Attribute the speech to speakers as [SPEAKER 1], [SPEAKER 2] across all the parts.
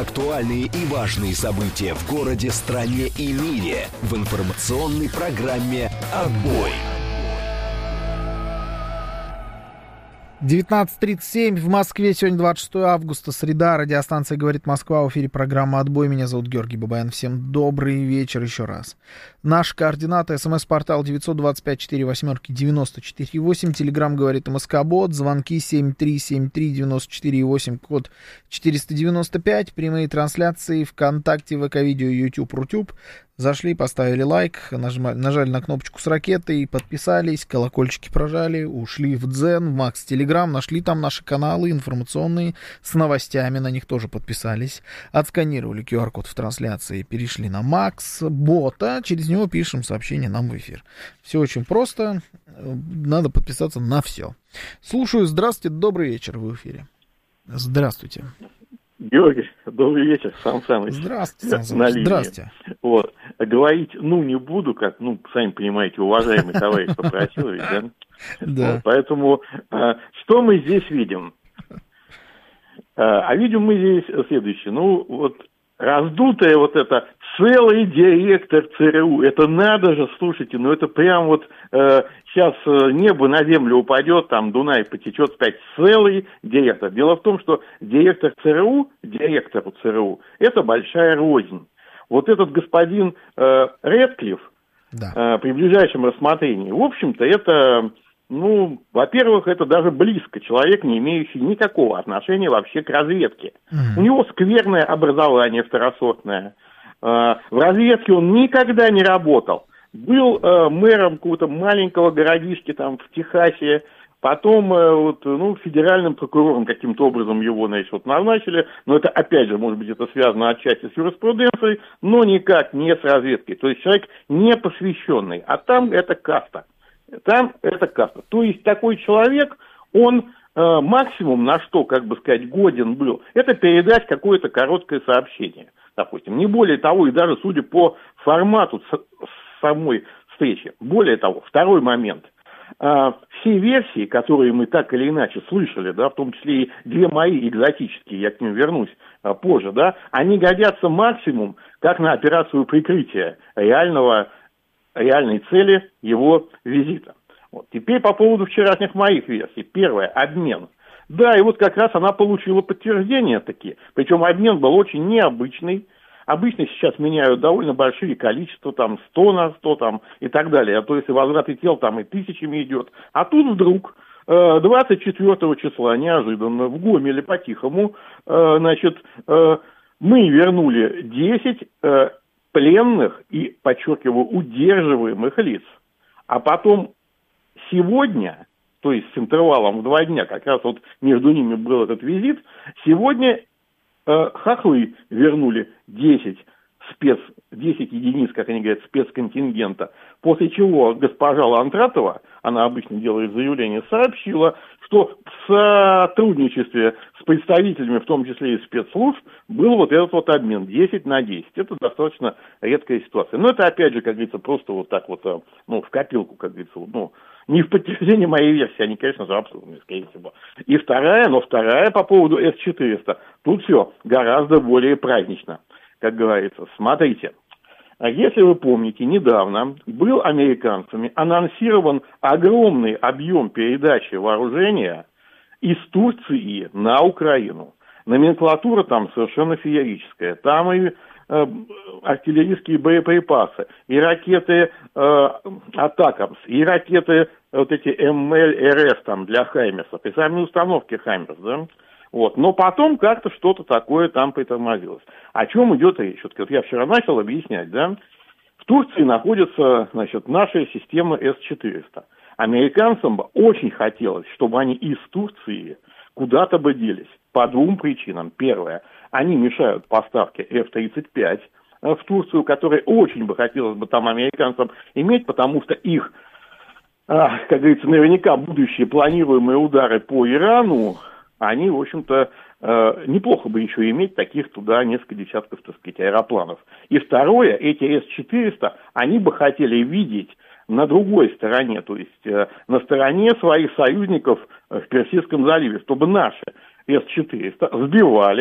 [SPEAKER 1] Актуальные и важные события в городе, стране и мире в информационной программе «Отбой».
[SPEAKER 2] 19:37 в Москве. Сегодня 26 августа, среда. Радиостанция «Говорит Москва». В эфире программа «Отбой». Меня зовут Георгий Бабаян. Всем добрый вечер еще раз. Наши координаты. СМС-портал 925-48-94-8. Телеграмм «Говорит МСК-бот». Звонки 7373-94-8. Код 495. Прямые трансляции ВКонтакте, ВК-видео, YouTube, Рутюб. Зашли, поставили лайк, нажали на кнопочку с ракетой, подписались, колокольчики прожали, ушли в Дзен, в Макс Телеграм, нашли там наши каналы информационные с новостями, на них тоже подписались, отсканировали QR-код в трансляции, перешли на Макс бота, через него пишем сообщение нам в эфир. Все очень просто, надо подписаться на все. Слушаю, здравствуйте, добрый вечер, вы в эфире. Здравствуйте.
[SPEAKER 3] Георгий, добрый вечер, Сан Саныч.
[SPEAKER 2] Здравствуйте, Сан Саныч. Здравствуйте.
[SPEAKER 3] Вот. Говорить, не буду, как, сами понимаете, уважаемый товарищ попросил, ведь, да?
[SPEAKER 2] Да.
[SPEAKER 3] Вот, поэтому, что мы здесь видим? А видим мы здесь следующее. Раздутая это целый директор ЦРУ. Это надо же, слушайте, это прям сейчас небо на землю упадет, там Дунай потечет опять, целый директор. Дело в том, что директору ЦРУ, это большая рознь. Вот этот господин Рэдклифф, да, при ближайшем рассмотрении, в общем-то, это, во-первых, это даже близко человек, не имеющий никакого отношения вообще к разведке. У него скверное образование второсортное. В разведке он никогда не работал. Был мэром какого-то маленького городишки там в Техасе, потом федеральным прокурором каким-то образом его, назначили. Но это, опять же, может быть, это связано отчасти с юриспруденцией, но никак не с разведкой. То есть человек не посвященный, а там это каста. То есть такой человек, он максимум, на что, годен был, это передать какое-то короткое сообщение, допустим. Не более того, и даже судя по формату самой встречи. Более того, второй момент. Все версии, которые мы так или иначе слышали, да, в том числе и две мои экзотические, я к ним вернусь позже, да, они годятся максимум как на операцию прикрытия реальной цели его визита. Вот. Теперь по поводу вчерашних моих версий. Первое, обмен. Да, и как раз она получила подтверждение таки. Причем обмен был очень необычный. Обычно сейчас меняют довольно большие количества, 100 на 100 и так далее. А то если возврат тел и тысячами идет. А тут вдруг 24 числа неожиданно в Гомеле по-тихому, мы вернули 10 пленных и, подчеркиваю, удерживаемых лиц. А потом сегодня, то есть с интервалом в 2 дня, как раз между ними был этот визит, сегодня хохлы вернули 10 единиц, как они говорят, спецконтингента, после чего госпожа Лантратова, она обычно делает заявление, сообщила, что в сотрудничестве с представителями, в том числе и спецслужб, был этот обмен 10 на 10. Это достаточно редкая ситуация. Но это, опять же, как говорится, просто в копилку, как говорится, не в подтверждение моей версии, они, конечно же, абсурдные, скорее всего. И вторая по поводу С-400, тут все гораздо более празднично, как говорится. Смотрите, если вы помните, недавно был американцами анонсирован огромный объем передачи вооружения из Турции на Украину. Номенклатура там совершенно феерическая. Там и артиллерийские боеприпасы, и ракеты «Атакамс», и ракеты эти МЛ-РС там для «Хаймерсов», и сами установки «Хаймерс», да? Но потом как-то что-то такое там притормозилось. О чем идет речь? Я вчера начал объяснять, да? В Турции находится, наша система С-400. Американцам бы очень хотелось, чтобы они из Турции куда-то бы делись. По 2 причинам. Первое. Они мешают поставке F-35 в Турцию, которые очень бы хотелось бы там американцам иметь, потому что их, как говорится, наверняка будущие планируемые удары по Ирану, они, в общем-то, неплохо бы еще иметь таких туда несколько десятков, аэропланов. И второе, эти С-400, они бы хотели видеть на другой стороне, то есть на стороне своих союзников в Персидском заливе, чтобы наши С-400 сбивали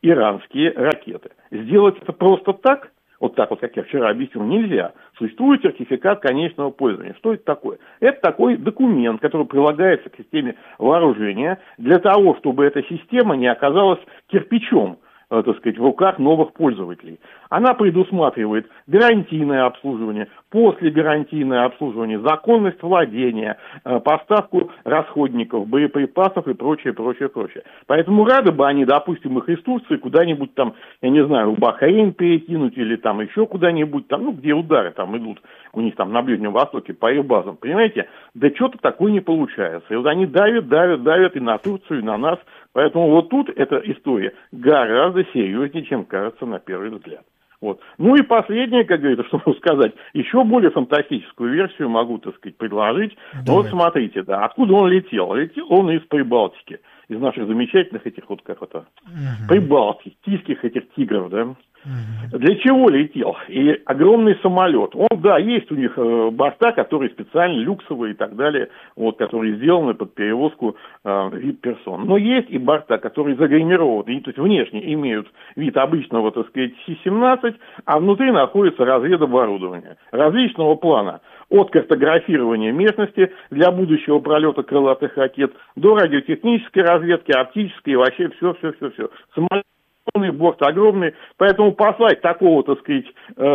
[SPEAKER 3] иранские ракеты. Сделать это просто так, вот так вот, как я вчера объяснил, нельзя. Существует сертификат конечного пользования. Что это такое? Это такой документ, который прилагается к системе вооружения для того, чтобы эта система не оказалась кирпичом, так сказать, в руках новых пользователей. Она предусматривает гарантийное обслуживание, послегарантийное обслуживание, законность владения, поставку расходников, боеприпасов и прочее, прочее, прочее. Поэтому рады бы они, допустим, их из Турции куда-нибудь там, я не знаю, в Бахрейн перекинуть или там еще куда-нибудь, там, ну, где удары там идут у них там на Ближнем Востоке по их базам, понимаете? Да что-то такое не получается. И вот они давят и на Турцию, и на нас. Поэтому вот тут эта история гораздо серьезнее, чем кажется на первый взгляд. Вот. Ну и последнее, как говорится, что могу сказать, еще более фантастическую версию могу, так сказать, предложить. Вот смотрите, да, откуда он летел? Летел он из Прибалтики, из наших замечательных этих вот, как это, прибалтийских этих тигров, да. Для чего летел? И огромный самолет. Он, да, есть у них борта, которые специально люксовые и так далее, вот, которые сделаны под перевозку VIP-персон. Но есть и борта, которые загримированы, то есть внешне имеют вид обычного, так сказать, Си-17, а внутри находится разведоборудование различного плана. От картографирования местности для будущего пролета крылатых ракет до радиотехнической разведки, оптической и вообще все. Самолет борт огромный, поэтому послать такого, так сказать,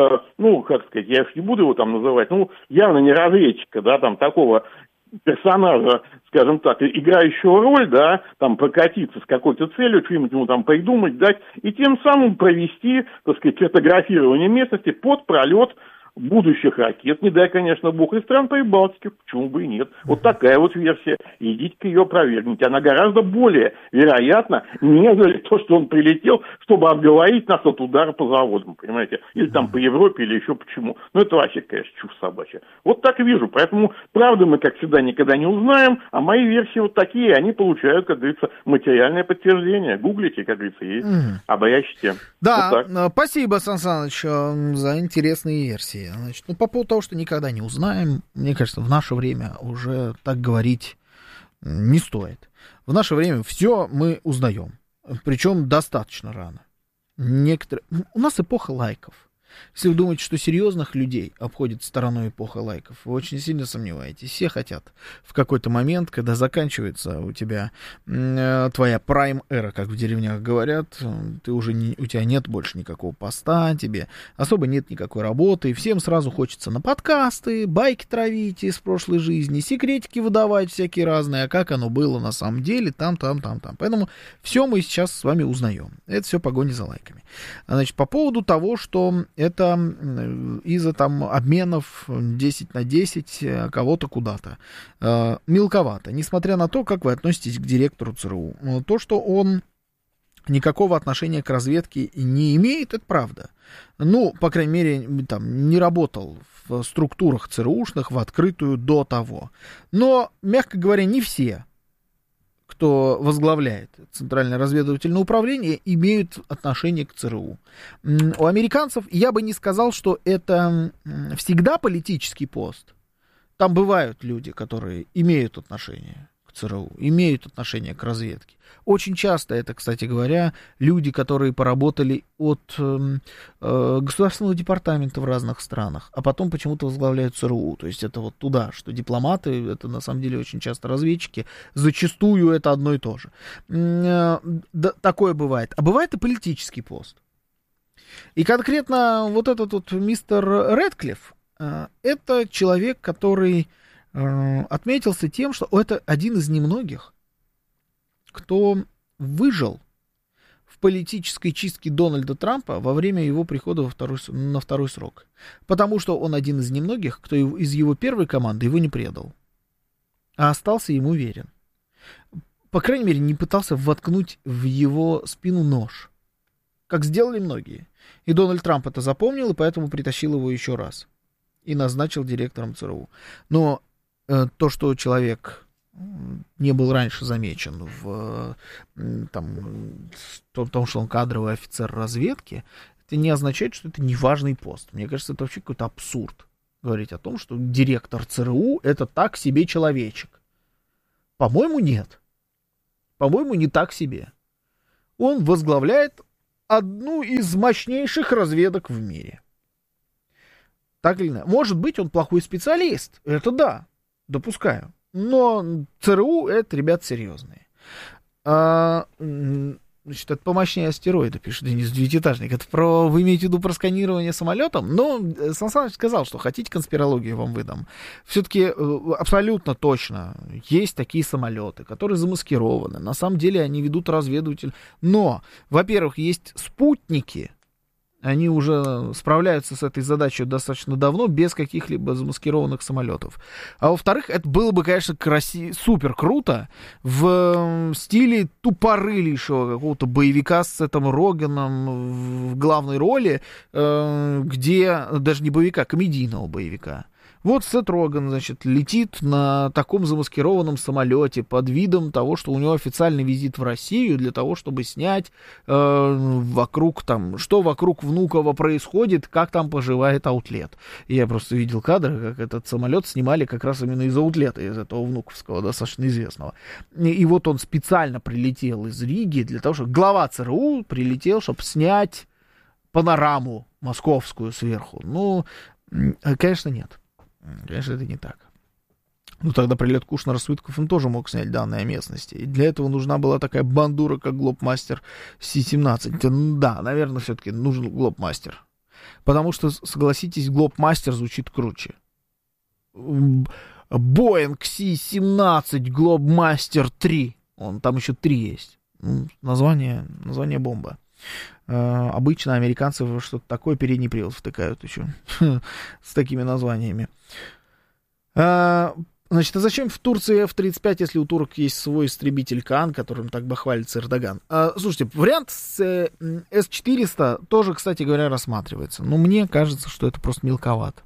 [SPEAKER 3] ну, как сказать, я уж не буду его там называть, ну, явно не разведчика, да, там, такого персонажа, скажем так, играющего роль, да, там, прокатиться с какой-то целью, что-нибудь ему там придумать, дать, и тем самым провести, так сказать, картографирование местности под пролет будущих ракет, не дай, конечно, бог, из стран Прибалтики, почему бы и нет. Вот такая вот версия. Идите-ка ее опровергните. Она гораздо более вероятна, нежели то, что он прилетел, чтобы обговорить нас от удара по заводам, понимаете? Или там по Европе, или еще почему. Ну, это вообще, конечно, чушь собачья. Вот так и вижу. Поэтому правду мы, как всегда, никогда не узнаем, а мои версии вот такие, они получают, как говорится, материальное подтверждение. Гуглите, как говорится, есть. Обаящите.
[SPEAKER 2] Да, вот спасибо, Сан Саныч, за интересные версии. Значит, ну, по поводу того, что никогда не узнаем, мне кажется, в наше время уже так говорить не стоит. В наше время все мы узнаем, причем достаточно рано. У нас эпоха лайков. Если вы думаете, что серьезных людей обходит стороной эпоха лайков, вы очень сильно сомневаетесь. Все хотят в какой-то момент, когда заканчивается у тебя твоя прайм-эра, как в деревнях говорят, ты уже у тебя нет больше никакого поста, тебе особо нет никакой работы, и всем сразу хочется на подкасты, байки травить из прошлой жизни, секретики выдавать всякие разные, а как оно было на самом деле, там. Поэтому все мы сейчас с вами узнаем. Это все погоня за лайками. Значит, по поводу того, что это из-за там обменов 10 на 10 кого-то куда-то. Мелковато. Несмотря на то, как вы относитесь к директору ЦРУ. То, что он никакого отношения к разведке не имеет, это правда. Ну, по крайней мере, там не работал в структурах ЦРУшных в открытую до того. Но, мягко говоря, не все, кто возглавляет Центральное разведывательное управление, имеют отношение к ЦРУ. У американцев я бы не сказал, что это всегда политический пост. Там бывают люди, которые имеют отношение к ЦРУ, имеют отношение к разведке. Очень часто это, кстати говоря, люди, которые поработали от государственного департамента в разных странах, а потом почему-то возглавляют ЦРУ. То есть это вот туда, что дипломаты, это на самом деле очень часто разведчики, зачастую это одно и то же. Да, такое бывает. А бывает и политический пост. И конкретно вот этот вот мистер Рэдклифф, это человек, который отметился тем, что это один из немногих, кто выжил в политической чистке Дональда Трампа во время его прихода на второй срок. Потому что он один из немногих, кто из его первой команды его не предал, а остался ему верен. По крайней мере, не пытался воткнуть в его спину нож, как сделали многие. И Дональд Трамп это запомнил, и поэтому притащил его еще раз и назначил директором ЦРУ. Но то, что человек не был раньше замечен в том, что он кадровый офицер разведки, это не означает, что это неважный пост. Мне кажется, это вообще какой-то абсурд говорить о том, что директор ЦРУ это так себе человечек. По-моему, нет. По-моему, не так себе. Он возглавляет одну из мощнейших разведок в мире. Так или иначе. Может быть, он плохой специалист. Это да, допускаю. Но ЦРУ — это ребята серьезные. Значит, это помощнее астероида, пишет Денис Девятиэтажник. Это вы имеете в виду про сканирование самолетом? Но Сан Саныч сказал, что хотите конспирологию, вам выдам. Все-таки абсолютно точно есть такие самолеты, которые замаскированы. На самом деле они ведут разведыватель. Но, во-первых, есть спутники. Они уже справляются с этой задачей достаточно давно, без каких-либо замаскированных самолетов. А во-вторых, это было бы, конечно, супер круто в стиле тупорылейшего какого-то боевика с Сетом Рогеном в главной роли, где даже не боевика, комедийного боевика. Вот Сет Роген, значит, летит на таком замаскированном самолете под видом того, что у него официальный визит в Россию для того, чтобы снять вокруг там, что вокруг Внуково происходит, как там поживает аутлет. И я просто видел кадры, как этот самолет снимали как раз именно из аутлета, из этого внуковского, достаточно известного. И вот он специально прилетел из Риги для того, чтобы глава ЦРУ прилетел, чтобы снять панораму московскую сверху. Ну, конечно, нет. Конечно, это не так. Ну, тогда прилет Кушнера с Виткоффом тоже мог снять данные о местности. И для этого нужна была такая бандура, как Глобмастер С-17. Да, наверное, все-таки нужен Глобмастер. Потому что, согласитесь, Глобмастер звучит круче. Боинг С-17 Глобмастер 3. Там еще 3 есть. Название бомба. Обычно американцы во что-то такое передний привод втыкают еще с такими названиями. Значит, а зачем в Турции F-35, если у турок есть свой истребитель Каан, которым так бы хвалится Эрдоган? Слушайте, вариант с С-400 тоже, кстати говоря, рассматривается. Но мне кажется, что это просто мелковато.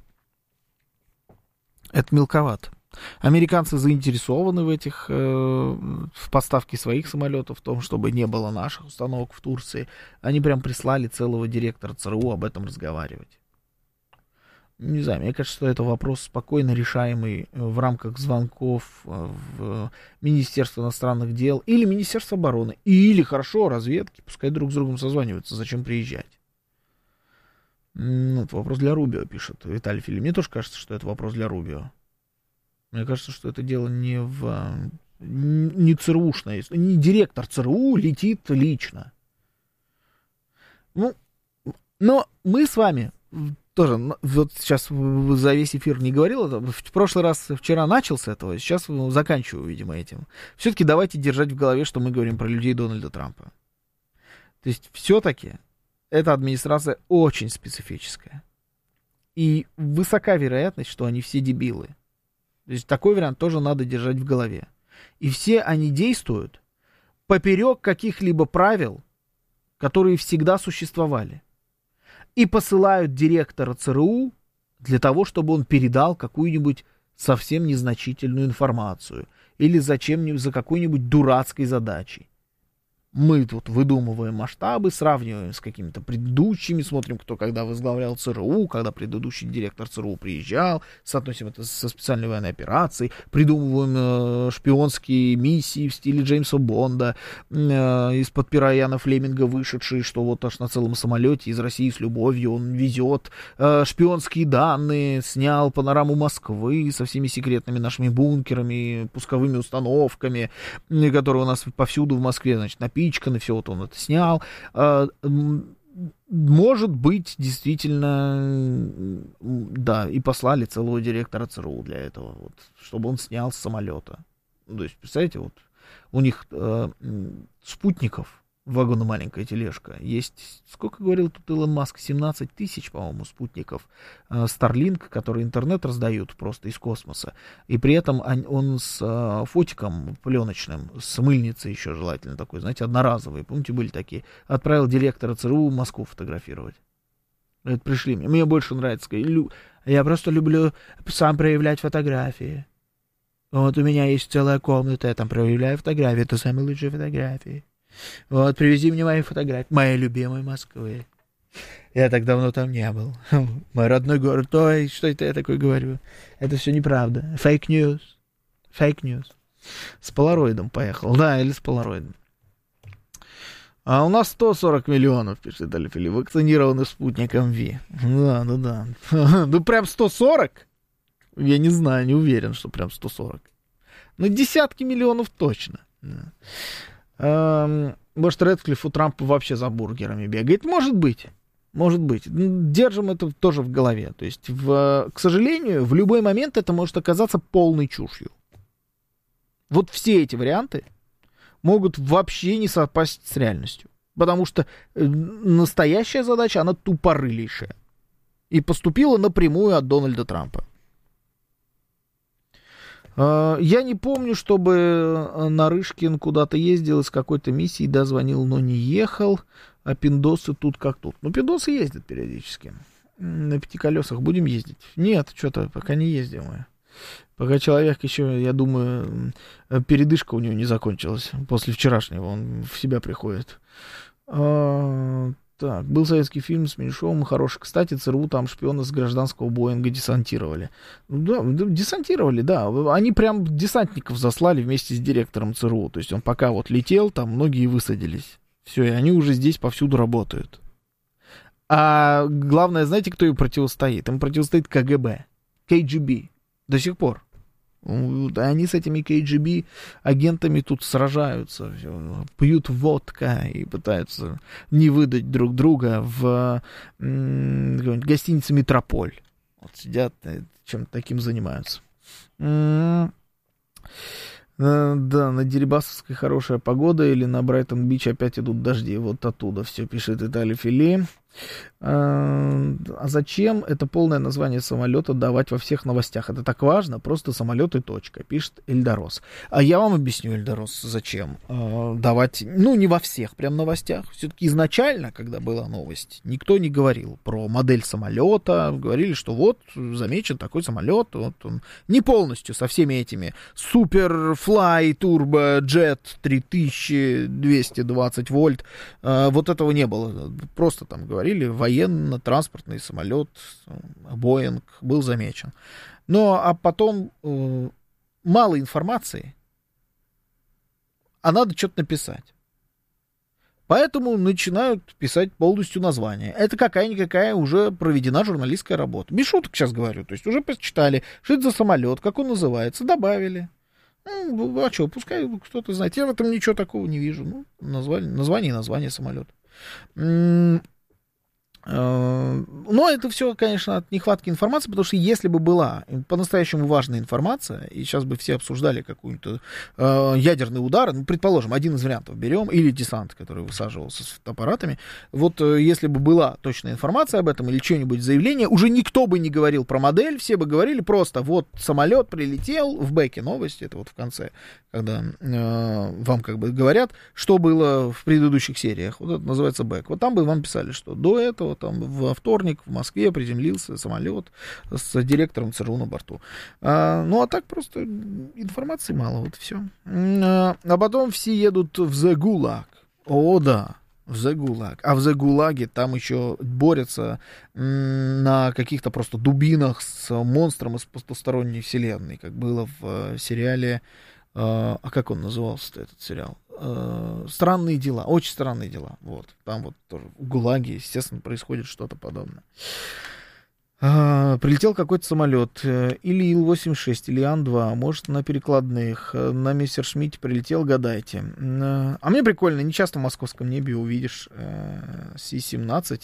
[SPEAKER 2] Это мелковато. Американцы заинтересованы в поставке своих самолетов, в том, чтобы не было наших установок в Турции. Они прям прислали целого директора ЦРУ об этом разговаривать. Не знаю, мне кажется, что это вопрос спокойно решаемый в рамках звонков в Министерство иностранных дел или Министерство обороны, или, хорошо, разведки, пускай друг с другом созваниваются, зачем приезжать. Это вопрос для Рубио, пишет Виталий Филипп. Мне тоже кажется, что это вопрос для Рубио. Мне кажется, что это дело не ЦРУшное, не директор ЦРУ летит лично. Ну, но мы с вами тоже, вот сейчас за весь эфир не говорил, в прошлый раз, вчера начал с этого, сейчас заканчиваю, видимо, этим. Все-таки давайте держать в голове, что мы говорим про людей Дональда Трампа. То есть все-таки эта администрация очень специфическая. И высока вероятность, что они все дебилы. То есть такой вариант тоже надо держать в голове. И все они действуют поперек каких-либо правил, которые всегда существовали. И посылают директора ЦРУ для того, чтобы он передал какую-нибудь совсем незначительную информацию. Или за какой-нибудь дурацкой задачей. Мы тут выдумываем масштабы, сравниваем с какими-то предыдущими, смотрим, кто когда возглавлял ЦРУ, когда предыдущий директор ЦРУ приезжал, соотносим это со специальной военной операцией, придумываем шпионские миссии в стиле Джеймса Бонда, из-под пера Яна Флеминга вышедшие, что вот аж на целом самолете из России с любовью он везет шпионские данные, снял панораму Москвы со всеми секретными нашими бункерами, пусковыми установками, которые у нас повсюду в Москве, значит, напичканы, все вот он это снял. Может быть, действительно, да, и послали целого директора ЦРУ для этого, вот, чтобы он снял с самолета. То есть, представляете, вот у них спутников, вагон маленькая тележка, есть, сколько говорил тут Илон Маск, 17 тысяч, по-моему, спутников Starlink, которые интернет раздают просто из космоса, и при этом он с фотиком пленочным, с мыльницей еще желательно такой, знаете, одноразовый, помните, были такие, отправил директора ЦРУ в Москву фотографировать. Это пришли мне больше нравится, я просто люблю сам проявлять фотографии. Вот у меня есть целая комната, я там проявляю фотографии, это самые лучшие фотографии. Вот, привези мне мои фотографии, моей любимой Москвы. Я так давно там не был. Мой родной город. Ой, что это я такое говорю? Это все неправда. Фейк-ньюс. Фейк-ньюс. С полароидом поехал. Да, или с полароидом. А у нас 140 миллионов, пишет Альфили, вакцинированы спутником Ви. Да. Ну, прям 140? Я не знаю, не уверен, что прям 140. Ну, десятки миллионов точно. Может, Рэдклифф у Трампа вообще за бургерами бегает? Может быть. Держим это тоже в голове. То есть, к сожалению, в любой момент это может оказаться полной чушью. Вот все эти варианты могут вообще не совпасть с реальностью. Потому что настоящая задача, она тупорылейшая. И поступила напрямую от Дональда Трампа. Я не помню, чтобы Нарышкин куда-то ездил из какой-то миссии, да, звонил, но не ехал. А пиндосы тут как тут. Ну, пиндосы ездят периодически. На пятиколесах будем ездить? Нет, что-то пока не ездим мы. Пока человек еще, я думаю, передышка у него не закончилась. После вчерашнего он в себя приходит. Так, был советский фильм с Меньшовым, хороший. Кстати, ЦРУ там шпиона с гражданского Боинга десантировали. Да, десантировали, да. Они прям десантников заслали вместе с директором ЦРУ. То есть он пока вот летел, там многие высадились. Все, и они уже здесь повсюду работают. А главное, знаете, кто им противостоит? Им противостоит КГБ, КГБ. До сих пор. Они с этими КГБ агентами тут сражаются, пьют водка и пытаются не выдать друг друга в гостинице «Метрополь». Вот сидят, чем-то таким занимаются. Да, на Дерибасовской хорошая погода, или на Брайтон-Бич опять идут дожди. Вот оттуда все пишет Италия Филе. А зачем это полное название самолета давать во всех новостях? Это так важно, просто самолет и точка, пишет Эльдорос. А я вам объясню, Эльдорос, зачем давать, ну, не во всех прям новостях. Все-таки изначально, когда была новость, никто не говорил про модель самолета. Говорили, что вот замечен такой самолет, вот он не полностью со всеми этими Superfly Turbo Jet 3220 вольт. Вот этого не было. Просто там говорили, военно-транспортный самолет Боинг был замечен. А потом мало информации, а надо что-то написать. Поэтому начинают писать полностью название. Это какая-никакая уже проведена журналистская работа. Без шуток сейчас говорю. То есть уже почитали, что это за самолет, как он называется, добавили. А что, пускай кто-то знает. Я в этом ничего такого не вижу. Название самолета. Но это все, конечно, от нехватки информации, потому что если бы была по-настоящему важная информация, и сейчас бы все обсуждали какой-то ядерный удар, ну, предположим, один из вариантов берем, или десант, который высаживался с фотоаппаратами, вот если бы была точная информация об этом или что-нибудь заявление, уже никто бы не говорил про модель, все бы говорили просто, вот самолет прилетел, в бэке новости, это вот в конце, когда вам как бы говорят, что было в предыдущих сериях, вот это называется бэк, вот там бы вам писали, что до этого там во вторник в Москве приземлился самолет с директором ЦРУ на борту. А так просто информации мало, вот все. А потом все едут в The Gulag. О, да, в The Gulag. А в The Gulag там еще борются на каких-то просто дубинах с монстром из потусторонней вселенной, как было в сериале... А как он назывался-то, этот сериал? «Странные дела», очень странные дела. Вот. Там вот тоже в ГУЛАГе, естественно, происходит что-то подобное. Прилетел какой-то самолет, или Ил-86, или Ан-2, может, на перекладных, на Мессершмитте прилетел, гадайте. А мне прикольно, не часто в московском небе увидишь Си-17,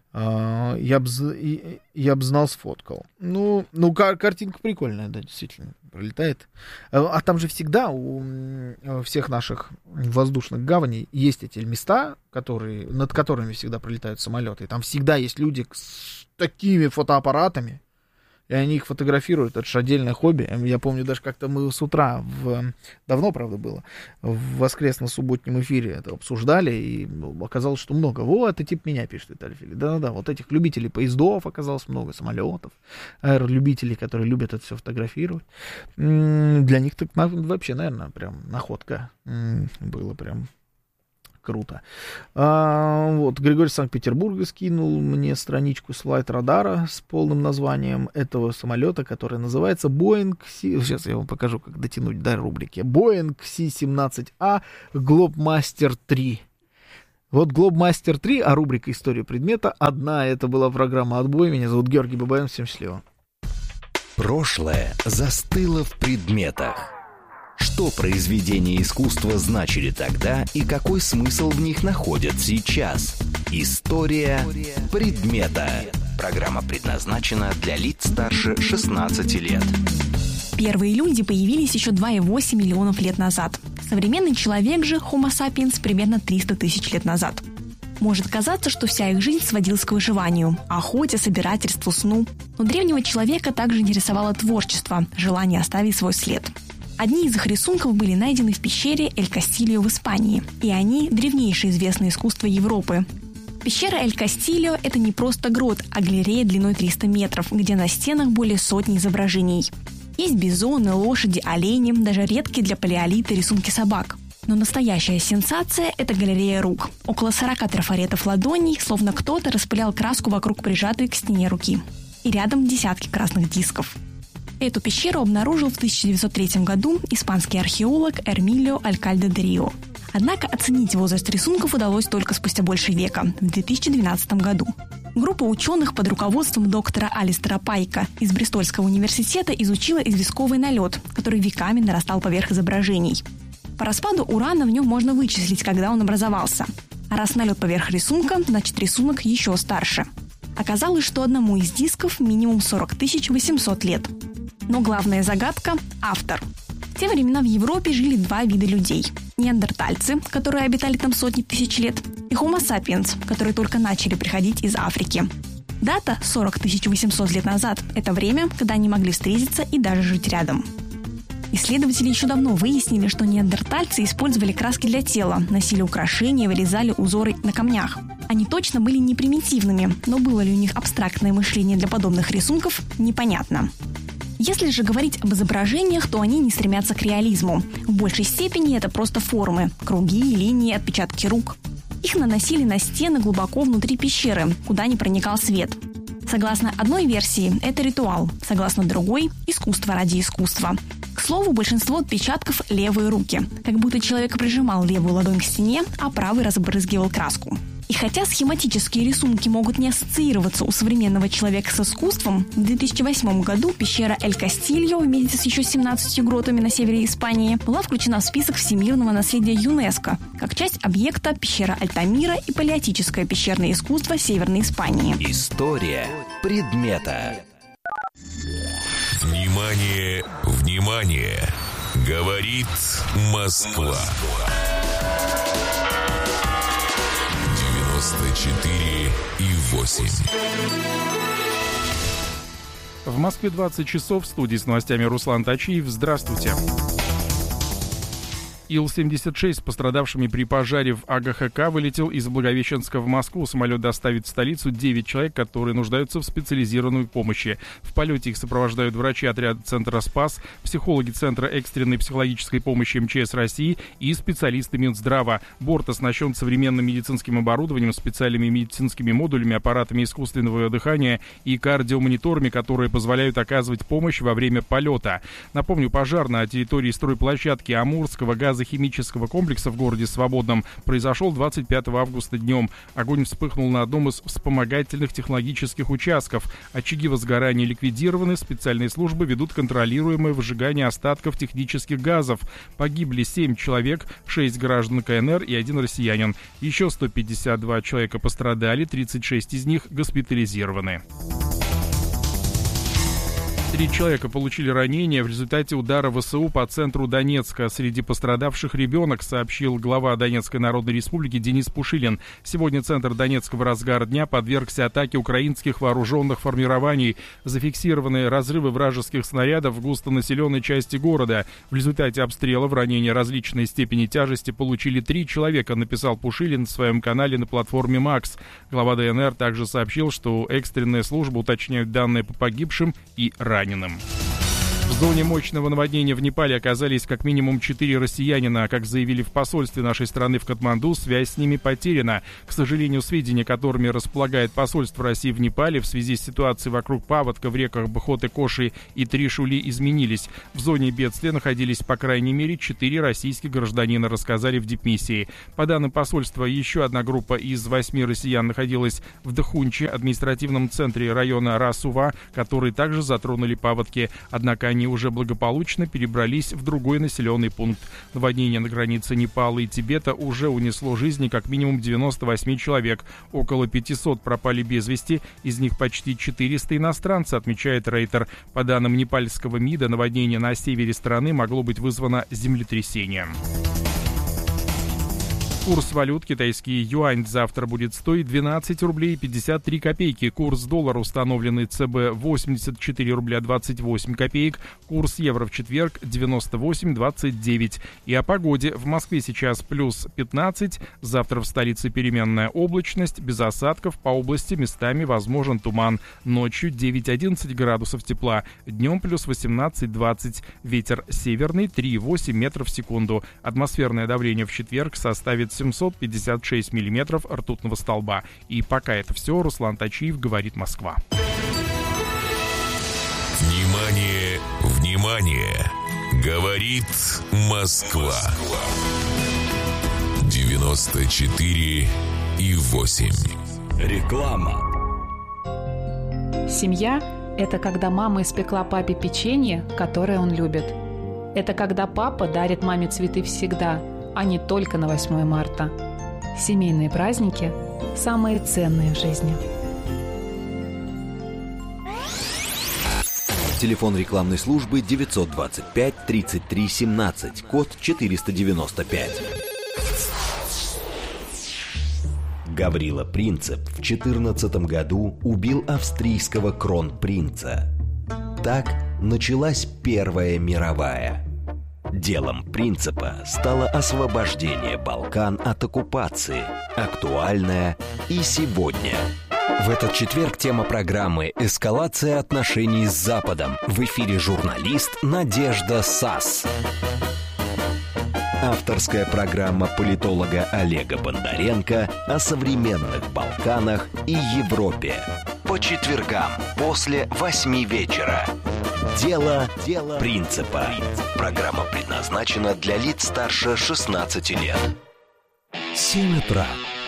[SPEAKER 2] я б знал, сфоткал. Картинка прикольная, да, действительно, пролетает. А там же всегда у всех наших воздушных гаваней есть эти места, над которыми всегда пролетают самолеты. И там всегда есть люди с такими фотоаппаратами, и они их фотографируют. Это же отдельное хобби. Я помню, даже как-то мы с утра, давно, правда, было, в воскресно-субботнем эфире это обсуждали, и оказалось, что много. Вот, это типа меня пишет Виталий Филипп. Да-да-да, вот этих любителей поездов оказалось много, самолетов, аэролюбителей, которые любят это все фотографировать. Для них так вообще, наверное, прям находка было прям... Круто. Вот, Григорий Санкт-Петербурга скинул мне страничку с флайт-радара с полным названием этого самолета, который называется Boeing Сейчас я вам покажу, как дотянуть до рубрики. Boeing C-17A Globemaster 3. Вот Глобмастер 3, а рубрика «История предмета» одна. Это была программа «Отбой». Меня зовут Георгий Бабаян. Всем счастливо.
[SPEAKER 1] Прошлое застыло в предметах. Что произведения искусства значили тогда и какой смысл в них находят сейчас? История предмета. Программа предназначена для лиц старше 16 лет.
[SPEAKER 4] Первые люди появились еще 2,8 миллионов лет назад. Современный человек же, Homo sapiens, примерно 300 тысяч лет назад. Может казаться, что вся их жизнь сводилась к выживанию, охоте, собирательству, сну. Но древнего человека также интересовало творчество, желание оставить свой след. Одни из их рисунков были найдены в пещере Эль-Кастильо в Испании, и они – древнейшее известное искусство Европы. Пещера Эль-Кастильо – это не просто грот, а галерея длиной 300 метров, где на стенах более сотни изображений. Есть бизоны, лошади, олени, даже редкие для палеолита рисунки собак. Но настоящая сенсация – это галерея рук. Около 40 трафаретов ладоней, словно кто-то распылял краску вокруг прижатой к стене руки. И рядом десятки красных дисков. Эту пещеру обнаружил в 1903 году испанский археолог Эрмилио Алькальде де Рио. Однако оценить возраст рисунков удалось только спустя больше века, в 2012 году. Группа ученых под руководством доктора Алистера Пайка из Бристольского университета изучила известковый налет, который веками нарастал поверх изображений. По распаду урана в нем можно вычислить, когда он образовался. А раз налет поверх рисунка, значит рисунок еще старше. Оказалось, что одному из дисков минимум 40 800 лет. Но главная загадка – автор. В те времена в Европе жили два вида людей. Неандертальцы, которые обитали там сотни тысяч лет, и Homo sapiens, которые только начали приходить из Африки. Дата 40 800 лет назад – это время, когда они могли встретиться и даже жить рядом. Исследователи еще давно выяснили, что неандертальцы использовали краски для тела, носили украшения, вырезали узоры на камнях. Они точно были не примитивными, но было ли у них абстрактное мышление для подобных рисунков – непонятно. Если же говорить об изображениях, то они не стремятся к реализму. В большей степени это просто формы – круги, линии, отпечатки рук. Их наносили на стены глубоко внутри пещеры, куда не проникал свет. Согласно одной версии, это ритуал, согласно другой – искусство ради искусства. К слову, большинство отпечатков – левые руки, как будто человек прижимал левую ладонь к стене, а правый разбрызгивал краску. И хотя схематические рисунки могут не ассоциироваться у современного человека с искусством, в 2008 году пещера Эль-Кастильо вместе с еще 17 гротами на севере Испании была включена в список всемирного наследия ЮНЕСКО как часть объекта пещера Альтамира и палеотическое пещерное искусство Северной Испании.
[SPEAKER 1] История предмета.
[SPEAKER 5] Внимание, внимание! Говорит Москва. 94,8.
[SPEAKER 6] В Москве 20 часов. В студии с новостями Руслан Тачиев. Здравствуйте. Ил-76 с пострадавшими при пожаре в АГХК вылетел из Благовещенска в Москву. Самолет доставит в столицу 9 человек, которые нуждаются в специализированной помощи. В полете их сопровождают врачи отряда Центра «Спас», психологи Центра экстренной психологической помощи МЧС России и специалисты Минздрава. Борт оснащен современным медицинским оборудованием, специальными медицинскими модулями, аппаратами искусственного дыхания и кардиомониторами, которые позволяют оказывать помощь во время полета. Напомню, пожар на территории стройплощадки Амурского газохимического комплекса в городе Свободном произошел 25 августа днем. Огонь вспыхнул на одном из вспомогательных технологических участков. Очаги возгорания ликвидированы, специальные службы ведут контролируемое выжигание остатков технических газов. Погибли 7 человек, 6 граждан КНР и 1 россиянин. Еще 152 человека пострадали, 36 из них госпитализированы. 3 человека получили ранения в результате удара ВСУ по центру Донецка. Среди пострадавших ребенок, сообщил глава Донецкой Народной Республики Денис Пушилин. Сегодня центр Донецка в разгар дня подвергся атаке украинских вооруженных формирований. Зафиксированы разрывы вражеских снарядов в густонаселенной части города. В результате обстрелов ранения различной степени тяжести получили 3 человека, написал Пушилин в своем канале на платформе МАКС. Глава ДНР также сообщил, что экстренная служба уточняет данные по погибшим и раненым. В зоне мощного наводнения в Непале оказались как минимум 4 россиянина. Как заявили в посольстве нашей страны в Катманду, связь с ними потеряна. К сожалению, сведения, которыми располагает посольство России в Непале в связи с ситуацией вокруг паводка в реках Бхоты-Коши и Тришули изменились. В зоне бедствия находились по крайней мере 4 российских гражданина, рассказали в дипмиссии. По данным посольства, еще одна группа из 8 россиян находилась в Дахунче, административном центре района Расува, который также затронули паводки. Однако они уже благополучно перебрались в другой населенный пункт. Наводнение на границе Непала и Тибета уже унесло жизни как минимум 98 человек. Около 500 пропали без вести, из них почти 400 иностранцы, отмечает Рейтер. По данным непальского МИДа, наводнение на севере страны могло быть вызвано землетрясением. Курс валют: китайский юань завтра будет стоить 12 рублей 53 копейки. Курс доллара, установленный ЦБ, 84 рубля 28 копеек. Курс евро в четверг 98,29. И о погоде. В Москве сейчас плюс 15. Завтра в столице переменная облачность, без осадков. По области местами возможен туман. Ночью 9-11 градусов тепла. Днем плюс 18-20. Ветер северный 3,8 метров в секунду. Атмосферное давление в четверг составит 756 миллиметров ртутного столба. И пока это все. Руслан Тачиев, говорит Москва.
[SPEAKER 5] Внимание, внимание! Говорит Москва. 94,8.
[SPEAKER 1] Реклама.
[SPEAKER 7] Семья – это когда мама испекла папе печенье, которое он любит. Это когда папа дарит маме цветы всегда, а не только на 8 марта. Семейные праздники – самые ценные в жизни.
[SPEAKER 1] Телефон рекламной службы 925 33 17, код 495. Гаврила Принцип в 14 году убил австрийского кронпринца. Так началась Первая мировая. Делом Принципа стало освобождение Балкан от оккупации, актуальное и сегодня. В этот четверг тема программы «Эскалация отношений с Западом». В эфире журналист Надежда Сас. Авторская программа политолога Олега Бондаренко о современных Балканах и Европе. По четвергам после 8 вечера. Дело Принципа. Программа предназначена для лиц старше 16 лет. 7 утра.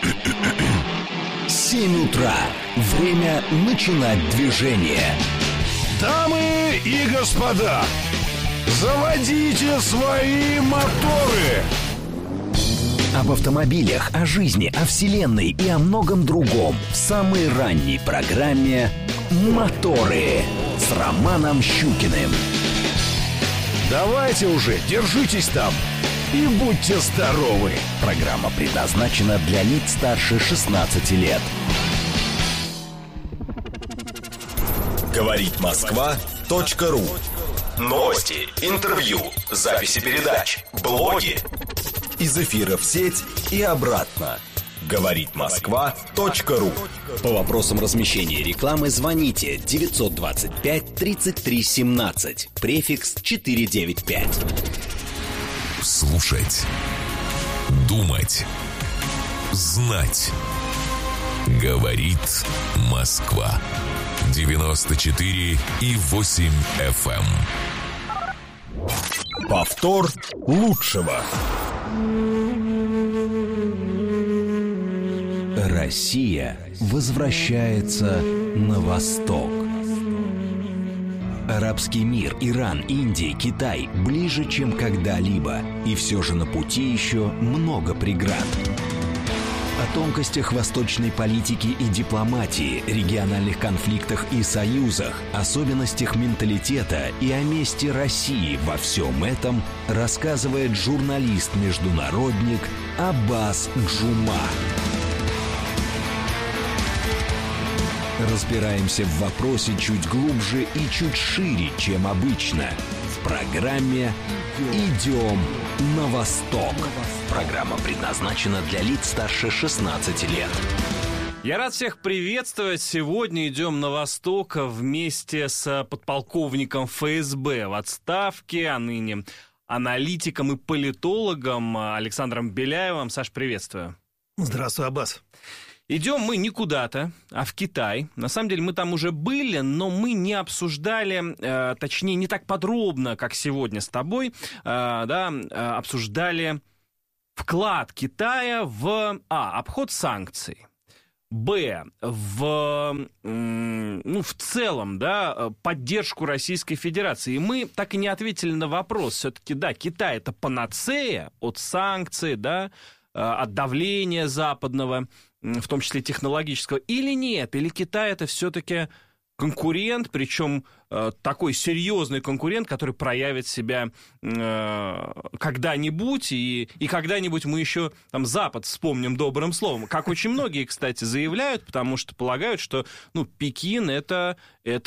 [SPEAKER 1] 7 утра. Время начинать движение.
[SPEAKER 8] Дамы и господа, заводите свои моторы.
[SPEAKER 1] Об автомобилях, о жизни, о вселенной и о многом другом в самой ранней программе «Моторы» с Романом Щукиным.
[SPEAKER 8] Давайте уже, держитесь там и будьте здоровы.
[SPEAKER 1] Программа предназначена для лиц старше 16 лет.
[SPEAKER 9] Говорит Москва.ру. Новости, интервью, записи передач, блоги. Из эфира в сеть и обратно. Говорит Москва.ру.
[SPEAKER 1] По вопросам размещения рекламы звоните 925 33 17, префикс 495.
[SPEAKER 5] Слушать, думать, знать. Говорит Москва. 94,8 FM.
[SPEAKER 9] Повтор лучшего.
[SPEAKER 1] Россия возвращается на восток. Арабский мир, Иран, Индия, Китай ближе, чем когда-либо. И все же на пути еще много преград. О тонкостях восточной политики и дипломатии, региональных конфликтах и союзах, особенностях менталитета и о месте России во всем этом рассказывает журналист-международник Аббас Джума. Разбираемся в вопросе чуть глубже и чуть шире, чем обычно. В программе «Идем на восток». Программа предназначена для лиц старше 16 лет.
[SPEAKER 10] Я рад всех приветствовать. Сегодня идем на восток вместе с подполковником ФСБ в отставке, а ныне аналитиком и политологом Александром Беляевым. Саш, приветствую.
[SPEAKER 11] Здравствуй, Аббас.
[SPEAKER 10] Идем мы не куда-то, а в Китай. На самом деле мы там уже были, но мы не обсуждали, точнее, не так подробно, как сегодня с тобой, обсуждали вклад Китая в обход санкций. В целом, поддержку Российской Федерации. И мы так и не ответили на вопрос. Все-таки, Китай – это панацея от санкций, от давления западного, в том числе технологического, или нет? Или Китай – это все-таки конкурент, причем такой серьезный конкурент, который проявит себя когда-нибудь, и когда-нибудь мы еще Запад вспомним добрым словом. Как очень многие, кстати, заявляют, потому что полагают, что Пекин это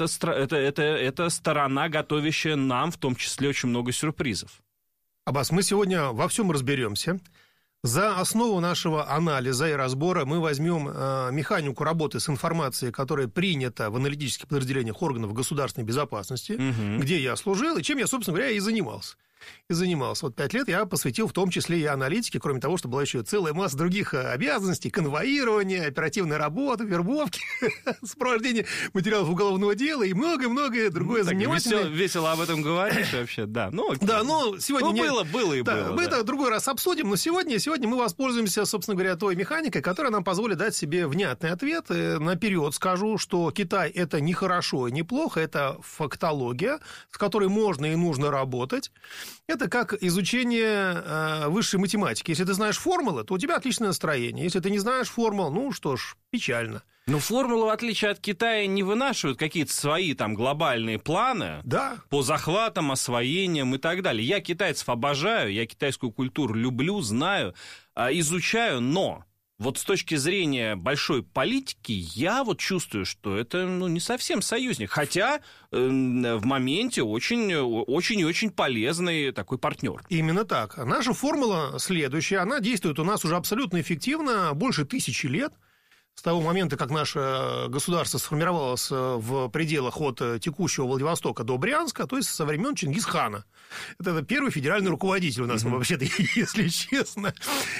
[SPEAKER 10] сторона, готовящая нам в том числе очень много сюрпризов.
[SPEAKER 11] Аббас, мы сегодня во всем разберемся. За основу нашего анализа и разбора мы возьмем механику работы с информацией, которая принята в аналитических подразделениях органов государственной безопасности, где я служил и чем я, собственно говоря, и занимался. Вот 5 лет я посвятил в том числе и аналитике, кроме того, что была еще целая масса других обязанностей: конвоирования, оперативной работы, вербовки, сопровождение материалов уголовного дела и многое-многое другое занимательное.
[SPEAKER 10] Весело об этом говоришь вообще, да.
[SPEAKER 11] Сегодня
[SPEAKER 10] было.
[SPEAKER 11] Мы это в другой раз обсудим, но сегодня мы воспользуемся, собственно говоря, той механикой, которая нам позволит дать себе внятный ответ. Наперед скажу, что Китай – это не хорошо и не плохо, это фактология, с которой можно и нужно работать. Это как изучение высшей математики. Если ты знаешь формулы, то у тебя отличное настроение. Если ты не знаешь формул, печально.
[SPEAKER 10] Но формулы, в отличие от Китая, не вынашивают какие-то свои глобальные планы по захватам, освоениям и так далее. Я китайцев обожаю, я китайскую культуру люблю, знаю, изучаю, но... с точки зрения большой политики, я чувствую, что это не совсем союзник. Хотя в моменте очень и очень полезный такой партнер.
[SPEAKER 11] Именно так. Наша формула следующая. Она действует у нас уже абсолютно эффективно больше 1000 лет. С того момента, как наше государство сформировалось в пределах от текущего Владивостока до Брянска, то есть со времен Чингисхана. Это первый федеральный руководитель у нас, вообще-то, если честно.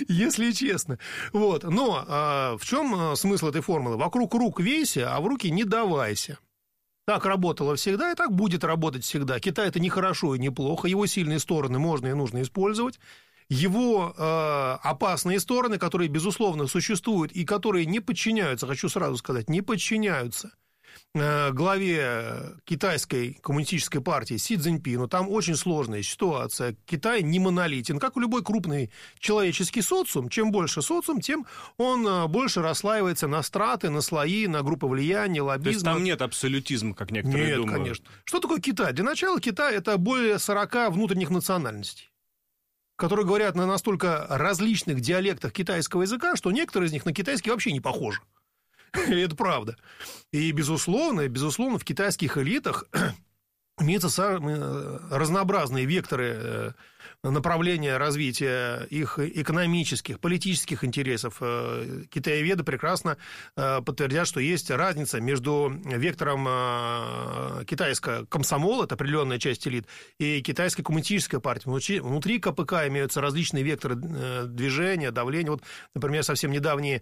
[SPEAKER 11] Но в чем смысл этой формулы? Вокруг рук вейся, а в руки не давайся. Так работало всегда и так будет работать всегда. Китай – это не хорошо и не плохо. Его сильные стороны можно и нужно использовать. Его опасные стороны, которые, безусловно, существуют и которые не подчиняются, хочу сразу сказать, не подчиняются главе китайской коммунистической партии Си Цзиньпину. Там очень сложная ситуация. Китай не монолитен. Как и любой крупный человеческий социум, чем больше социум, тем он больше расслаивается на страты, на слои, на группы влияния, лоббизм. То
[SPEAKER 10] есть там нет абсолютизма, как некоторые думают?
[SPEAKER 11] Нет, конечно. Что такое Китай? Для начала Китай – это более 40 внутренних национальностей, которые говорят на настолько различных диалектах китайского языка, что некоторые из них на китайский вообще не похожи. Это правда. И, безусловно, в китайских элитах имеются разнообразные векторы направления развития их экономических, политических интересов. Китаеведы прекрасно подтвердят, что есть разница между вектором китайского комсомола, это определенная часть элит, и китайской коммунистической партии. Внутри КПК имеются различные векторы движения, давления. Например, совсем недавние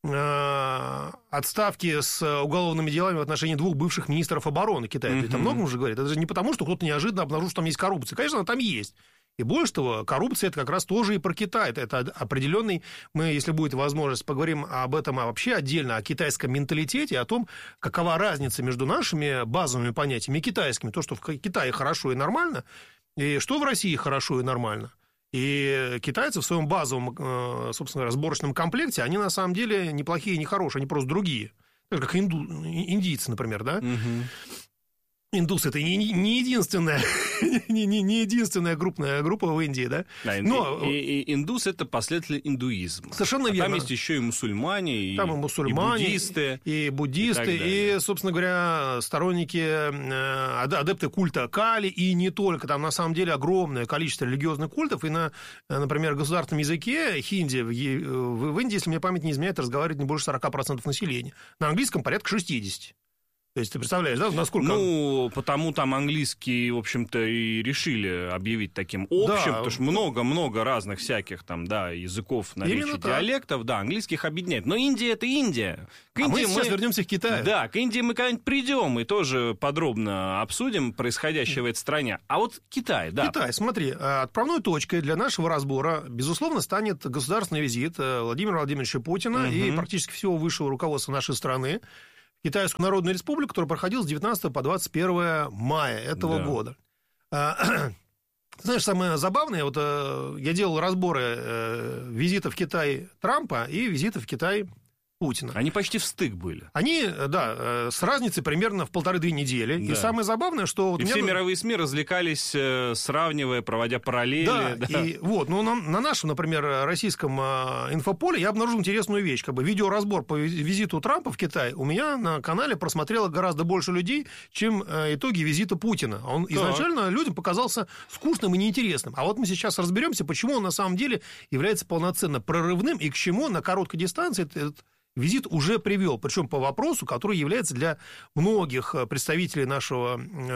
[SPEAKER 11] отставки с уголовными делами в отношении 2 бывших министров обороны Китая. Это многому уже говорит. Это же не потому, что кто-то неожиданно обнаружил, что там есть коррупция. Конечно, она там есть. И больше того, коррупция – это как раз тоже и про Китай. Это определенный... Мы, если будет возможность, поговорим об этом вообще отдельно, о китайском менталитете, о том, какова разница между нашими базовыми понятиями и китайскими. То, что в Китае хорошо и нормально, и что в России хорошо и нормально. И китайцы в своем базовом, собственно говоря, сборочном комплекте, они на самом деле неплохие и не хорошие, они просто другие. Как индийцы, например, да? Индусы — это не единственная, не единственная крупная группа в Индии, да?
[SPEAKER 10] Да, и индус — это последователь индуизма.
[SPEAKER 11] Совершенно верно.
[SPEAKER 10] Там есть еще и мусульмане,
[SPEAKER 11] там и мусульмане,
[SPEAKER 10] и буддисты,
[SPEAKER 11] и, собственно говоря, сторонники, адепты культа Кали, и не только. Там, на самом деле, огромное количество религиозных культов, и на, например, государственном языке хинди в Индии, если мне память не изменяет, разговаривает не больше 40% населения. На английском порядка 60%. То есть ты представляешь, да, насколько...
[SPEAKER 10] Ну, потому там английский, в общем-то, и решили объявить таким общим, потому что много-много разных всяких там, да, языков, наречий, диалектов, да, английских объединяет. Но Индия — это Индия.
[SPEAKER 11] К Индии мы сейчас вернемся к Китаю.
[SPEAKER 10] Да, к Индии мы когда-нибудь придем и тоже подробно обсудим происходящее в этой стране. А вот Китай, да.
[SPEAKER 11] Китай, смотри, отправной точкой для нашего разбора, безусловно, станет государственный визит Владимира Владимировича Путина и практически всего высшего руководства нашей страны в Китайскую Народную Республику, который проходил с 19 по 21 мая этого года. Знаешь, самое забавное, вот я делал разборы визитов в Китай Трампа и визитов в Китай Путина.
[SPEAKER 10] Они почти в стык были.
[SPEAKER 11] Они, да, с разницей примерно в 1,5-2 недели. Да. И самое забавное, что...
[SPEAKER 10] И все мировые СМИ развлекались, сравнивая, проводя параллели.
[SPEAKER 11] Да, да. И вот, ну, на нашем, например, российском инфополе я обнаружил интересную вещь. Как бы видеоразбор по визиту Трампа в Китай у меня на канале просмотрело гораздо больше людей, чем итоги визита Путина. Он изначально людям показался скучным и неинтересным. А вот мы сейчас разберемся, почему он на самом деле является полноценно прорывным и к чему на короткой дистанции этот визит уже привел, причем по вопросу, который является для многих представителей нашего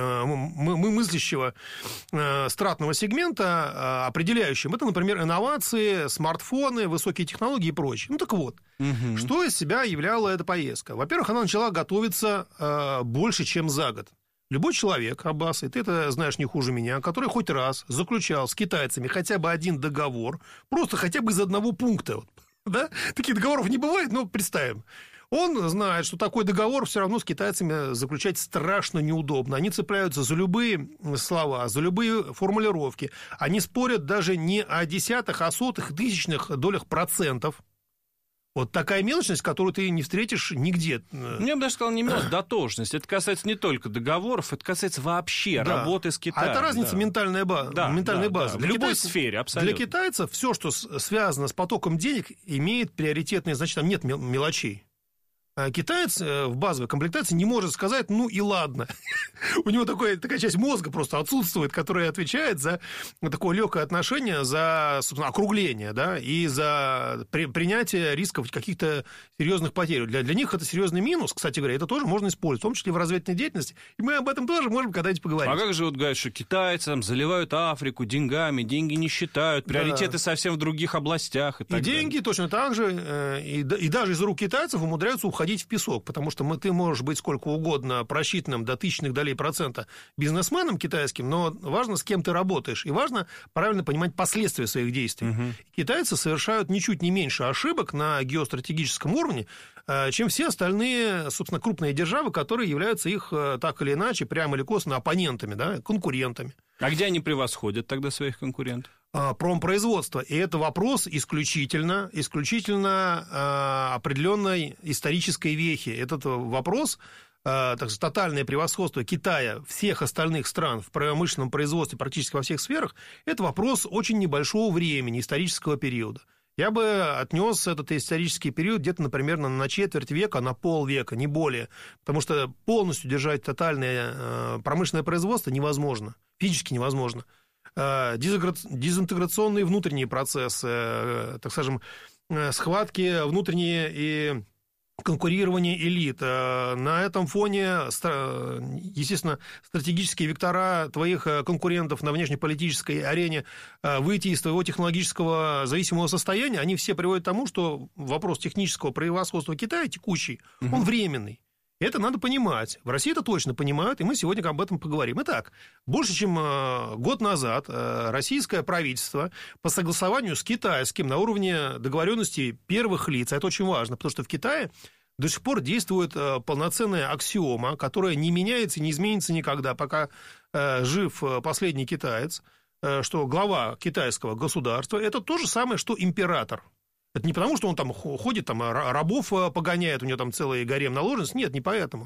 [SPEAKER 11] мыслящего стратного сегмента определяющим. Это, например, инновации, смартфоны, высокие технологии и прочее. Ну так вот, что из себя являла эта поездка? Во-первых, она начала готовиться больше, чем за год. Любой человек, Аббас, и ты это знаешь не хуже меня, который хоть раз заключал с китайцами хотя бы один договор, просто хотя бы из одного пункта, да? Таких договоров не бывает, но представим. Он знает, что такой договор все равно с китайцами заключать страшно неудобно. Они цепляются за любые слова, за любые формулировки. Они спорят даже не о десятых, а сотых, тысячных долях процентов. Вот такая мелочность, которую ты не встретишь нигде.
[SPEAKER 10] Я бы даже сказал, не мелочность, дотошность. Это касается не только договоров, это касается вообще работы с Китаем.
[SPEAKER 11] А это разница ментальная база.
[SPEAKER 10] В любой сфере, абсолютно.
[SPEAKER 11] Для китайцев все, что связано с потоком денег, имеет приоритетное значение. Там нет мелочей. Китаец в базовой комплектации не может сказать, ну и ладно. У него такая часть мозга просто отсутствует, которая отвечает за такое легкое отношение, за, собственно, округление, да, и за принятие рисков каких-то серьезных потерь. Для них это серьезный минус, кстати говоря, это тоже можно использовать, в том числе в разведывательной деятельности, и мы об этом тоже можем когда-нибудь поговорить.
[SPEAKER 10] А как же вот говорят, что китайцы там заливают Африку деньгами, деньги не считают, приоритеты совсем в других областях и так далее.
[SPEAKER 11] И деньги точно так же, и даже из рук китайцев умудряются уходить в песок, потому что ты можешь быть сколько угодно просчитанным до тысячных долей процента бизнесменом китайским, но важно, с кем ты работаешь, и важно правильно понимать последствия своих действий. Китайцы совершают ничуть не меньше ошибок на геостратегическом уровне, чем все остальные, собственно, крупные державы, которые являются их так или иначе, прямо или косвенно, оппонентами, да, конкурентами.
[SPEAKER 10] А где они превосходят тогда своих конкурентов?
[SPEAKER 11] Промпроизводство. И это вопрос исключительно определенной исторической вехи. Этот вопрос, так сказать, тотальное превосходство Китая всех остальных стран в промышленном производстве практически во всех сферах, это вопрос очень небольшого времени, исторического периода. Я бы отнес этот исторический период где-то, например, на четверть века, на полвека, не более. Потому что полностью держать тотальное промышленное производство невозможно, физически невозможно. Дезинтеграционные внутренние процессы, так скажем, схватки внутренние и конкурирование элит. На этом фоне, естественно, стратегические вектора твоих конкурентов на внешнеполитической арене выйти из твоего технологического зависимого состояния, они все приводят к тому, что вопрос технического превосходства Китая текущий, он временный. Это надо понимать. В России это точно понимают, и мы сегодня об этом поговорим. Итак, больше чем год назад российское правительство по согласованию с китайским на уровне договоренности первых лиц, это очень важно, потому что в Китае до сих пор действует полноценная аксиома, которая не меняется и не изменится никогда, пока жив последний китаец, что глава китайского государства – это то же самое, что император. Это не потому, что он там ходит, там рабов погоняет, у него там целый гарем наложенцев. Нет, не поэтому.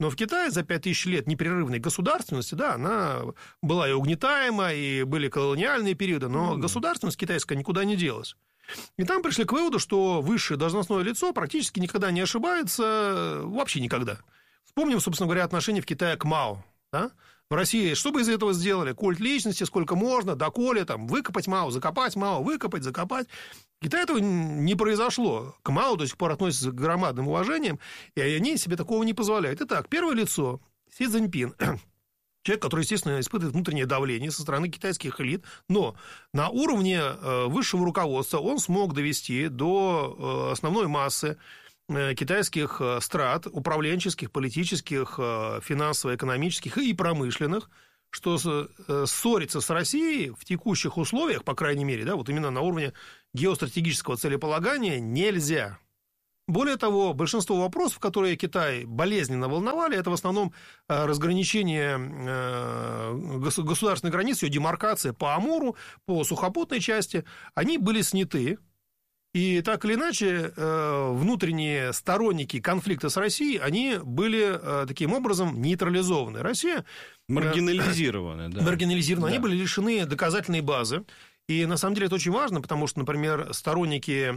[SPEAKER 11] Но в Китае за 5000 лет непрерывной государственности, да, она была и угнетаема, и были колониальные периоды, но государственность китайская никуда не делась. И там пришли к выводу, что высшее должностное лицо практически никогда не ошибается, вообще никогда. Вспомним, собственно говоря, отношение в Китае к Мао. Да? В России что бы из этого сделали? Культ личности, сколько можно, доколе, там, выкопать Мао, закопать Мао, выкопать, закопать. В Китае этого не произошло. К Мао до сих пор относятся с громадным уважением, и они себе такого не позволяют. Итак, первое лицо Си Цзиньпин. Человек, который, естественно, испытывает внутреннее давление со стороны китайских элит, но на уровне высшего руководства он смог довести до основной массы китайских страт, управленческих, политических, финансово-экономических и промышленных, что ссориться с Россией в текущих условиях, по крайней мере, да, вот именно на уровне геостратегического целеполагания нельзя. Более того, большинство вопросов, которые Китай болезненно волновали, это в основном разграничение государственной границы, ее демаркация по Амуру, по сухопутной части, они были сняты. И так или иначе, внутренние сторонники конфликта с Россией, они были таким образом нейтрализованы. Россия...
[SPEAKER 10] Маргинализированы, да.
[SPEAKER 11] Маргинализированы, да. Они были лишены доказательной базы. И на самом деле это очень важно, потому что, например, сторонники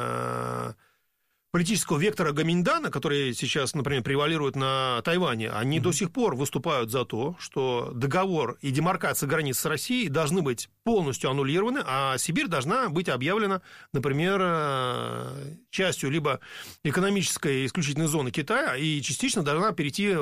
[SPEAKER 11] политического вектора Гоминьдана, который сейчас, например, превалирует на Тайване, они до сих пор выступают за то, что договор и демаркация границ с Россией должны быть полностью аннулированы, а Сибирь должна быть объявлена, например, частью либо экономической исключительной зоны Китая и частично должна перейти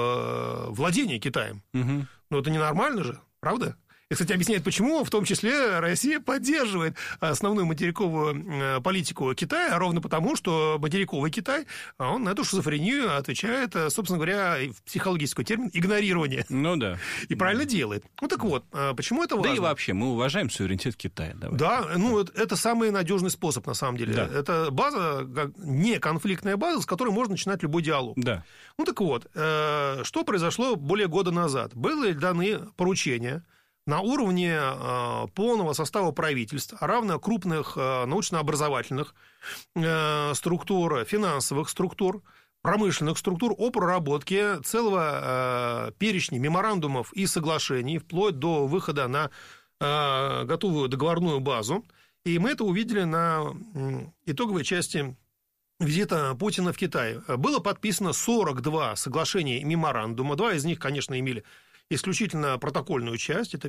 [SPEAKER 11] в владение Китаем. Но это ненормально же, правда? И, кстати, объясняет, почему, в том числе, Россия поддерживает основную материковую политику Китая, ровно потому, что материковый Китай, он на эту шизофрению отвечает, собственно говоря, в психологический термин игнорирование.
[SPEAKER 10] Ну да.
[SPEAKER 11] И правильно делает. Ну так вот, почему это важно?
[SPEAKER 10] Да и вообще, мы уважаем суверенитет Китая. Давайте.
[SPEAKER 11] Да, ну это самый надежный способ, на самом деле. Да. Это база, не конфликтная база, с которой можно начинать любой диалог.
[SPEAKER 10] Да.
[SPEAKER 11] Ну так вот, что произошло более года назад? Были даны поручения на уровне полного состава правительств, равно крупных научно-образовательных структур, финансовых структур, промышленных структур о проработке целого перечня меморандумов и соглашений вплоть до выхода на готовую договорную базу. И мы это увидели на итоговой части визита Путина в Китай. Было подписано 42 соглашения и меморандума. 2 из них, конечно, имели исключительно протокольную часть. Это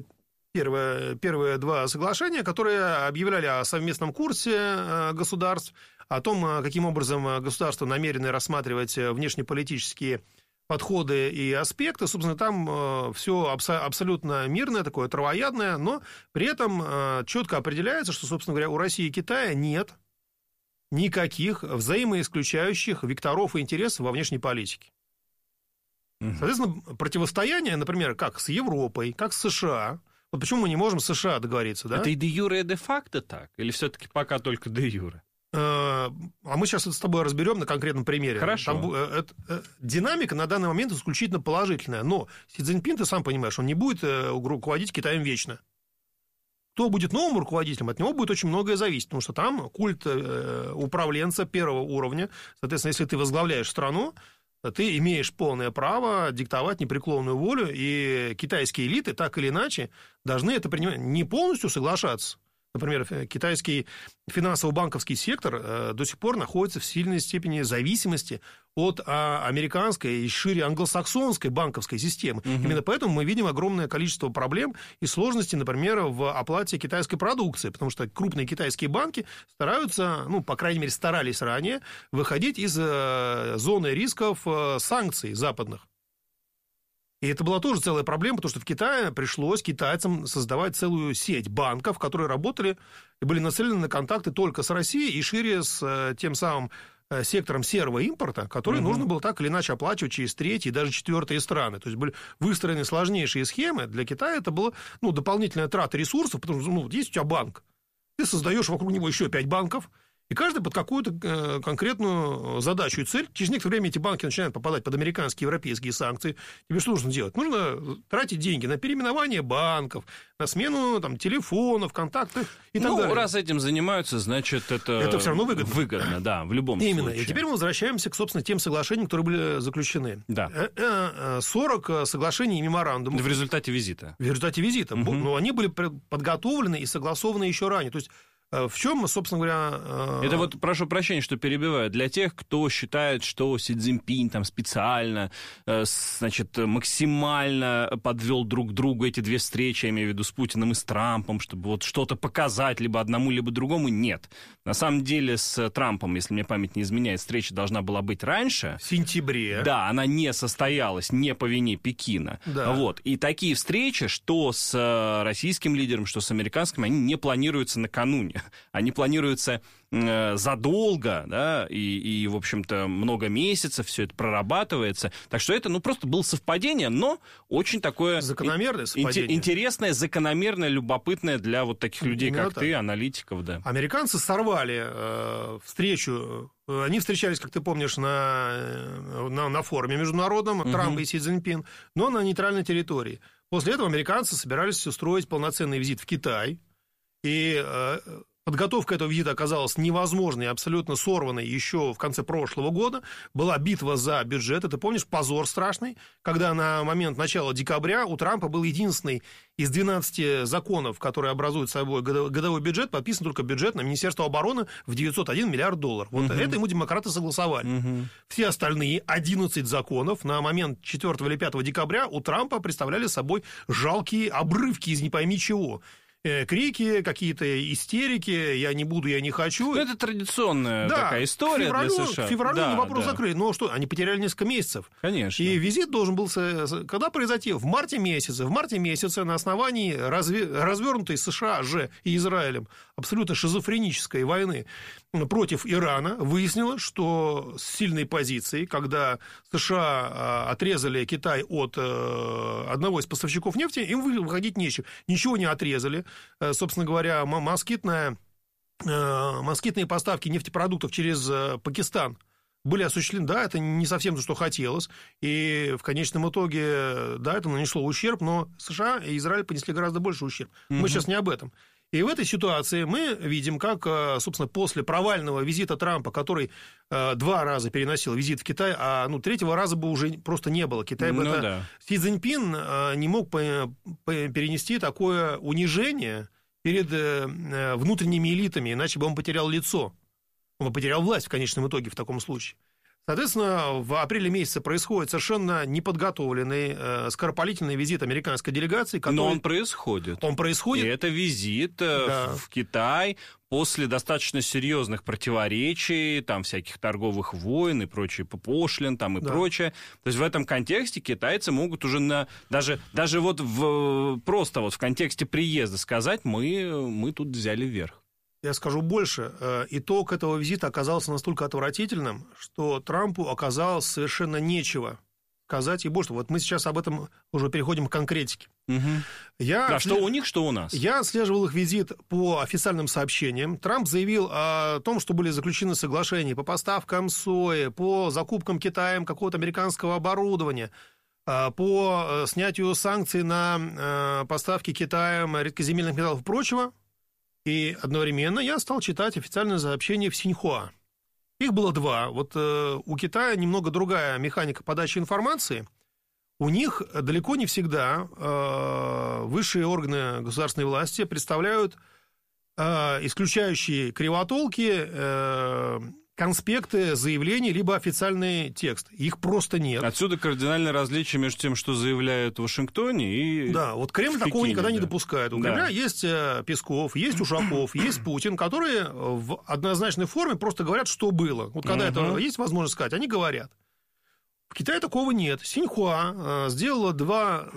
[SPEAKER 11] первые 2 соглашения, которые объявляли о совместном курсе государств, о том, каким образом государства намерены рассматривать внешнеполитические подходы и аспекты. Собственно, там все абсолютно мирное, такое травоядное, но при этом четко определяется, что, собственно говоря, у России и Китая нет никаких взаимоисключающих векторов и интересов во внешней политике. Соответственно, противостояние, например, как с Европой, как с США. Вот почему мы не можем с США договориться, да?
[SPEAKER 10] Это и де юре, и де факто так? Или все-таки пока только де юре?
[SPEAKER 11] А мы сейчас это с тобой разберем на конкретном примере.
[SPEAKER 10] Хорошо.
[SPEAKER 11] Динамика на данный момент исключительно положительная. Но Си Цзиньпин, ты сам понимаешь, он не будет руководить Китаем вечно. Кто будет новым руководителем, от него будет очень многое зависеть, потому что там культ управленца первого уровня. Соответственно, если ты возглавляешь страну, ты имеешь полное право диктовать непреклонную волю, и китайские элиты так или иначе должны это принимать, не полностью соглашаться. Например, китайский финансово-банковский сектор до сих пор находится в сильной степени зависимости от американской и шире англосаксонской банковской системы. Именно поэтому мы видим огромное количество проблем и сложностей, например, в оплате китайской продукции, потому что крупные китайские банки стараются, ну, по крайней мере, старались ранее, выходить из зоны рисков санкций западных. И это была тоже целая проблема, потому что в Китае пришлось китайцам создавать целую сеть банков, которые работали и были нацелены на контакты только с Россией и шире с тем самым сектором серого импорта, который нужно было так или иначе оплачивать через третьи и даже четвертые страны. То есть были выстроены сложнейшие схемы. Для Китая это было дополнительная трата ресурсов, потому что есть у тебя банк, ты создаешь вокруг него еще 5 банков, И каждый под какую-то конкретную задачу и цель. Через некоторое время эти банки начинают попадать под американские, европейские санкции. Тебе что нужно делать? Нужно тратить деньги на переименование банков, на смену там, телефонов, контактов и так далее.
[SPEAKER 10] Ну, раз этим занимаются, значит, это все равно выгодно. Выгодно, да, в любом случае.
[SPEAKER 11] Именно. И теперь мы возвращаемся к, собственно, тем соглашениям, которые были заключены.
[SPEAKER 10] Да.
[SPEAKER 11] 40 соглашений и меморандумов.
[SPEAKER 10] В результате визита.
[SPEAKER 11] В результате визита. Но они были подготовлены и согласованы еще ранее. То есть, в чем, собственно говоря...
[SPEAKER 10] Это вот, прошу прощения, что перебиваю, для тех, кто считает, что Си Цзиньпинь там специально, значит, максимально подвел друг к другу эти две встречи, я имею в виду с Путиным и с Трампом, чтобы вот что-то показать либо одному, либо другому, нет. На самом деле с Трампом, если мне память не изменяет, встреча должна была быть раньше.
[SPEAKER 11] В сентябре.
[SPEAKER 10] Да, она не состоялась, не по вине Пекина.
[SPEAKER 11] Да.
[SPEAKER 10] Вот. И такие встречи, что с российским лидером, что с американским, они не планируются накануне. Они планируются задолго, да, и, в общем-то, много месяцев все это прорабатывается. Так что это, просто было совпадение, но очень такое...
[SPEAKER 11] Закономерное совпадение.
[SPEAKER 10] Интересное, закономерное, любопытное для вот таких людей, как ты, аналитиков, да.
[SPEAKER 11] Американцы сорвали встречу. Они встречались, как ты помнишь, на форуме международном, Трамп и Си Цзиньпин, но на нейтральной территории. После этого американцы собирались устроить полноценный визит в Китай. И подготовка этого визита оказалась невозможной, абсолютно сорванной еще в конце прошлого года. Была битва за бюджет. Ты помнишь, позор страшный, когда на момент начала декабря у Трампа был единственный из 12 законов, которые образуют собой годовой бюджет, подписан только бюджет на Министерство обороны в $901 миллиард. Вот это ему демократы согласовали. Все остальные 11 законов на момент 4 или 5 декабря у Трампа представляли собой жалкие обрывки из не пойми чего. Крики, какие-то истерики, я не буду, я не хочу.
[SPEAKER 10] Ну, это традиционная такая история для США.
[SPEAKER 11] К февралю они вопрос закрыли. Но что, они потеряли несколько месяцев.
[SPEAKER 10] Конечно.
[SPEAKER 11] И визит должен был, когда произойти? В марте месяце. В марте месяце на основании развернутой США же и Израилем абсолютно шизофренической войны против Ирана выяснилось, что с сильной позицией, когда США отрезали Китай от одного из поставщиков нефти, им выходить нечего. Ничего не отрезали. Собственно говоря, москитные поставки нефтепродуктов через Пакистан были осуществлены. Да, это не совсем то, что хотелось. И в конечном итоге, да, это нанесло ущерб, но США и Израиль понесли гораздо больше ущерб. Мы сейчас не об этом. И в этой ситуации мы видим, как, собственно, после провального визита Трампа, который 2 раза переносил визит в Китай, а третьего раза бы уже просто не было. Китай бы Си Цзиньпин не мог перенести такое унижение перед внутренними элитами, иначе бы он потерял лицо. Он бы потерял власть в конечном итоге в таком случае. Соответственно, в апреле месяце происходит совершенно неподготовленный, скоропалительный визит американской делегации.
[SPEAKER 10] Но он происходит.
[SPEAKER 11] Он происходит.
[SPEAKER 10] И это визит в Китай после достаточно серьезных противоречий, там всяких торговых войн и прочее, пошлин там и прочее. То есть в этом контексте китайцы могут уже даже вот просто вот в контексте приезда сказать, мы тут взяли верх.
[SPEAKER 11] Я скажу больше. Итог этого визита оказался настолько отвратительным, что Трампу оказалось совершенно нечего сказать и больше. Вот мы сейчас об этом уже переходим к конкретике.
[SPEAKER 10] Что у них, что у нас.
[SPEAKER 11] Я отслеживал их визит по официальным сообщениям. Трамп заявил о том, что были заключены соглашения по поставкам сои, по закупкам Китаем какого-то американского оборудования, по снятию санкций на поставки Китаем редкоземельных металлов и прочего. И одновременно я стал читать официальное сообщение в Синьхуа. Их было 2. Вот у Китая немного другая механика подачи информации. У них далеко не всегда высшие органы государственной власти представляют исключающие кривотолки, конспекты заявлений, либо официальный текст. Их просто нет.
[SPEAKER 10] Отсюда кардинальное различие между тем, что заявляют в Вашингтоне и
[SPEAKER 11] вот Кремль такого никогда не допускает. У Кремля есть Песков, есть Ушаков, есть Путин, которые в однозначной форме просто говорят, что было. Вот когда это есть возможность сказать, они говорят. В Китае такого нет. Синьхуа сделала 2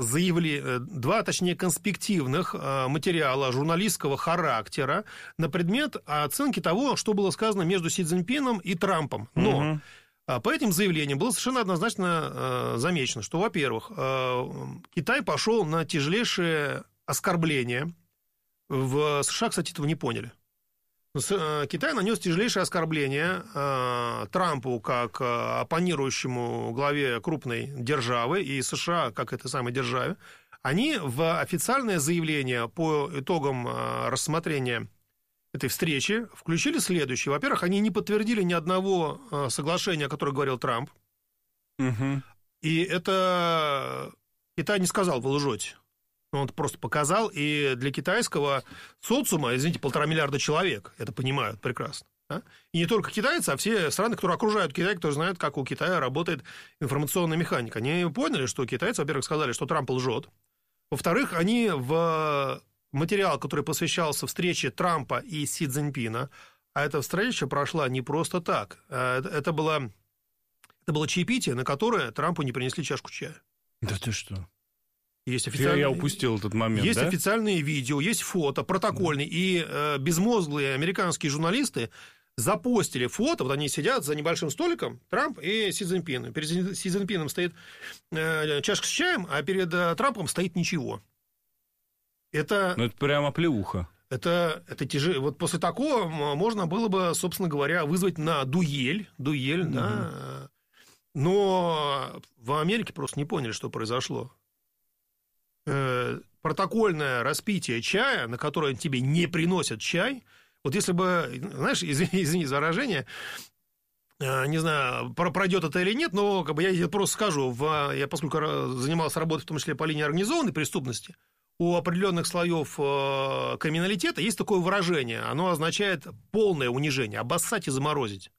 [SPEAKER 11] конспективных материала журналистского характера на предмет оценки того, что было сказано между Си Цзиньпином и Трампом. Но по этим заявлениям было совершенно однозначно замечено, что, во-первых, Китай пошел на тяжелейшее оскорбление. В США, кстати, этого не поняли. Китай нанес тяжелейшее оскорбление Трампу как оппонирующему главе крупной державы и США как этой самой державе. Они в официальное заявление по итогам рассмотрения этой встречи включили следующее. Во-первых, они не подтвердили ни одного соглашения, о котором говорил Трамп.
[SPEAKER 10] Угу.
[SPEAKER 11] И это Китай не сказал: вы лжете. Он это просто показал, и для китайского социума, извините, 1,5 миллиарда человек это понимают прекрасно. Да? И не только китайцы, а все страны, которые окружают Китай, которые знают, как у Китая работает информационная механика. Они поняли, что китайцы, во-первых, сказали, что Трамп лжет. Во-вторых, они в материал, который посвящался встрече Трампа и Си Цзиньпина, а эта встреча прошла не просто так. Это было чаепитие, на которое Трампу не принесли чашку чая.
[SPEAKER 10] Да ты что?
[SPEAKER 11] Есть
[SPEAKER 10] Я упустил этот момент,
[SPEAKER 11] есть
[SPEAKER 10] да?
[SPEAKER 11] официальные видео, есть фото, протокольные, и безмозглые американские журналисты запостили фото, вот они сидят за небольшим столиком, Трамп и Си Цзиньпин. Перед Си Цзиньпином стоит чашка с чаем, а перед Трампом стоит ничего. Это
[SPEAKER 10] прямо оплеуха.
[SPEAKER 11] Это тяжело. Вот после такого можно было бы, собственно говоря, вызвать на дуэль, да. Но в Америке просто не поняли, что произошло. Протокольное распитие чая, на которое тебе не приносят чай, вот если бы, знаешь, извини за выражение, не знаю, пройдет это или нет, но как бы я просто скажу, я поскольку занимался работой в том числе по линии организованной преступности, у определенных слоев криминалитета есть такое выражение, оно означает полное унижение, обоссать и заморозить.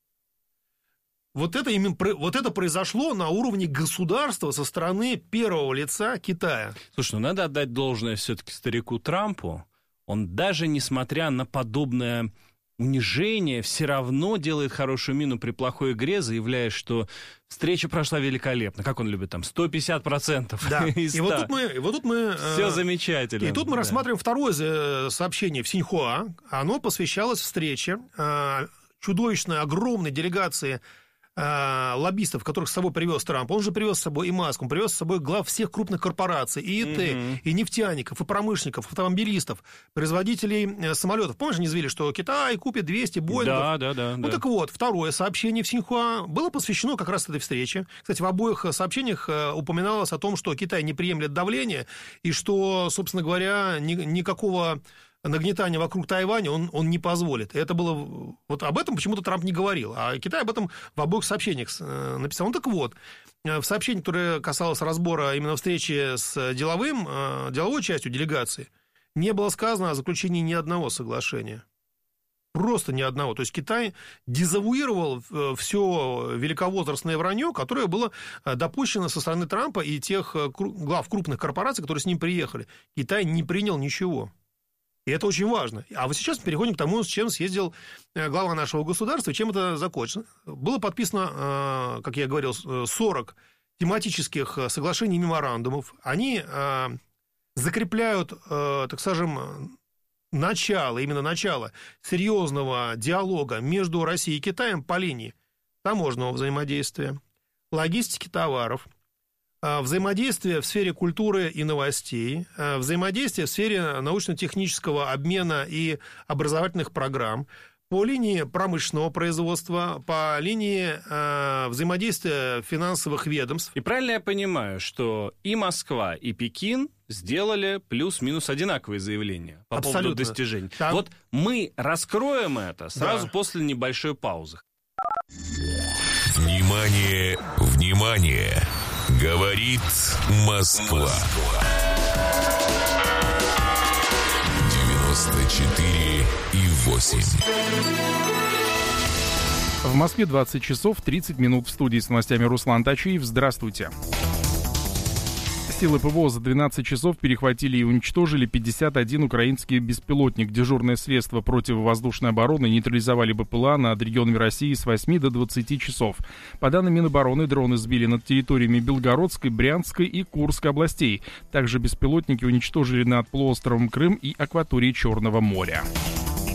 [SPEAKER 11] Вот это произошло на уровне государства со стороны первого лица Китая.
[SPEAKER 10] Слушай, надо отдать должное все-таки старику Трампу. Он даже несмотря на подобное унижение все равно делает хорошую мину при плохой игре, заявляя, что встреча прошла великолепно. Как он любит там, 150%.
[SPEAKER 11] Да,
[SPEAKER 10] из 100.
[SPEAKER 11] И вот тут мы...
[SPEAKER 10] Все замечательно.
[SPEAKER 11] И тут мы рассматриваем второе сообщение в Синьхуа. Оно посвящалось встрече чудовищной, огромной делегации лоббистов, которых с собой привез Трамп. Он же привез с собой и Маск, он привез с собой глав всех крупных корпораций, и ИТ, и нефтяников, и промышленников, автомобилистов, производителей самолетов. Помнишь, они заявили, что Китай купит 200 Боингов?
[SPEAKER 10] Да.
[SPEAKER 11] Ну так вот, второе сообщение в Синьхуа было посвящено как раз этой встрече. Кстати, в обоих сообщениях упоминалось о том, что Китай не приемлет давления, и что, собственно говоря, никакого нагнетание вокруг Тайваня он не позволит. Это было... Вот об этом почему-то Трамп не говорил, а Китай об этом в обоих сообщениях написал. Ну так вот, в сообщении, которое касалось разбора именно встречи с деловой частью делегации, не было сказано о заключении ни одного соглашения. Просто ни одного. То есть Китай дезавуировал все великовозрастное вранье, которое было допущено со стороны Трампа и тех глав крупных корпораций, которые с ним приехали. Китай не принял ничего. И это очень важно. А вот сейчас мы переходим к тому, с чем съездил глава нашего государства, и чем это закончено. Было подписано, как я говорил, 40 тематических соглашений и меморандумов. Они закрепляют, так скажем, именно начало серьезного диалога между Россией и Китаем по линии таможенного взаимодействия, логистики товаров, взаимодействие в сфере культуры и новостей, взаимодействие в сфере научно-технического обмена и образовательных программ, по линии промышленного производства, по линии взаимодействия финансовых ведомств.
[SPEAKER 10] И правильно я понимаю, что и Москва, и Пекин сделали плюс-минус одинаковые заявления по поводу достижений. Там... Вот мы раскроем это сразу после небольшой паузы.
[SPEAKER 5] Внимание, внимание! Говорит Москва. 94,8.
[SPEAKER 6] В Москве 20 часов 30 минут. В студии с новостями Руслан Тачиев. Здравствуйте. Силы ПВО за 12 часов перехватили и уничтожили 51 украинский беспилотник. Дежурное средство противовоздушной обороны нейтрализовали БПЛА над регионами России с 8 до 20 часов. По данным Минобороны, дроны сбили над территориями Белгородской, Брянской и Курской областей. Также беспилотники уничтожили над полуостровом Крым и акваторией Черного моря.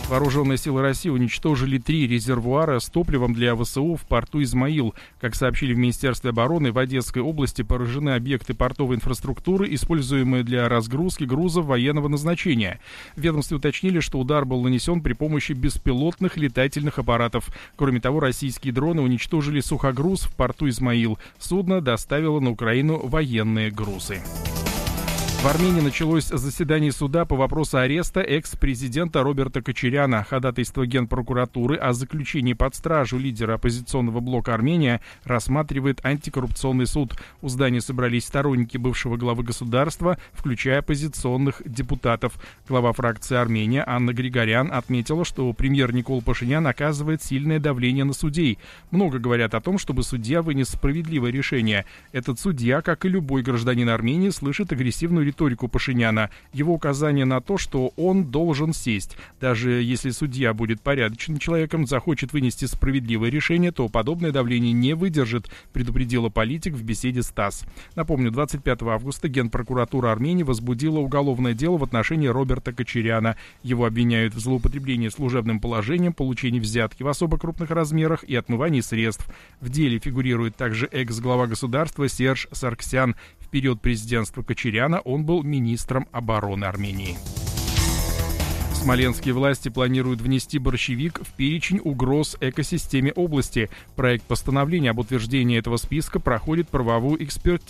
[SPEAKER 6] Вооруженные силы России уничтожили 3 резервуара с топливом для ВСУ в порту Измаил. Как сообщили в Министерстве обороны, в Одесской области поражены объекты портовой инфраструктуры, используемые для разгрузки грузов военного назначения. В ведомстве уточнили, что удар был нанесен при помощи беспилотных летательных аппаратов. Кроме того, российские дроны уничтожили сухогруз в порту Измаил. Судно доставило на Украину военные грузы. В Армении началось заседание суда по вопросу ареста экс-президента Роберта Кочаряна. Ходатайство Генпрокуратуры о заключении под стражу лидера оппозиционного блока «Армения» рассматривает антикоррупционный суд. У здания собрались сторонники бывшего главы государства, включая оппозиционных депутатов. Глава фракции «Армения» Анна Григорян отметила, что премьер Никол Пашинян оказывает сильное давление на судей. Много говорят о том, чтобы судья вынес справедливое решение. Этот судья, как и любой гражданин Армении, слышит агрессивную риторику Пашиняна, его указание на то, что он должен сесть. Даже если судья будет порядочным человеком, захочет вынести справедливое решение, то подобное давление не выдержит, предупредила политик в беседе с ТАСС. Напомню, 25 августа Генпрокуратура Армении возбудила уголовное дело в отношении Роберта Кочаряна. Его обвиняют в злоупотреблении служебным положением, получении взятки в особо крупных размерах и отмывании средств. В деле фигурирует также экс-глава государства Серж Сарксян. В период президентства Кочаряна он был министром обороны Армении. Смоленские власти планируют внести борщевик в перечень угроз экосистеме области. Проект постановления об утверждении этого списка проходит правовую экспертизу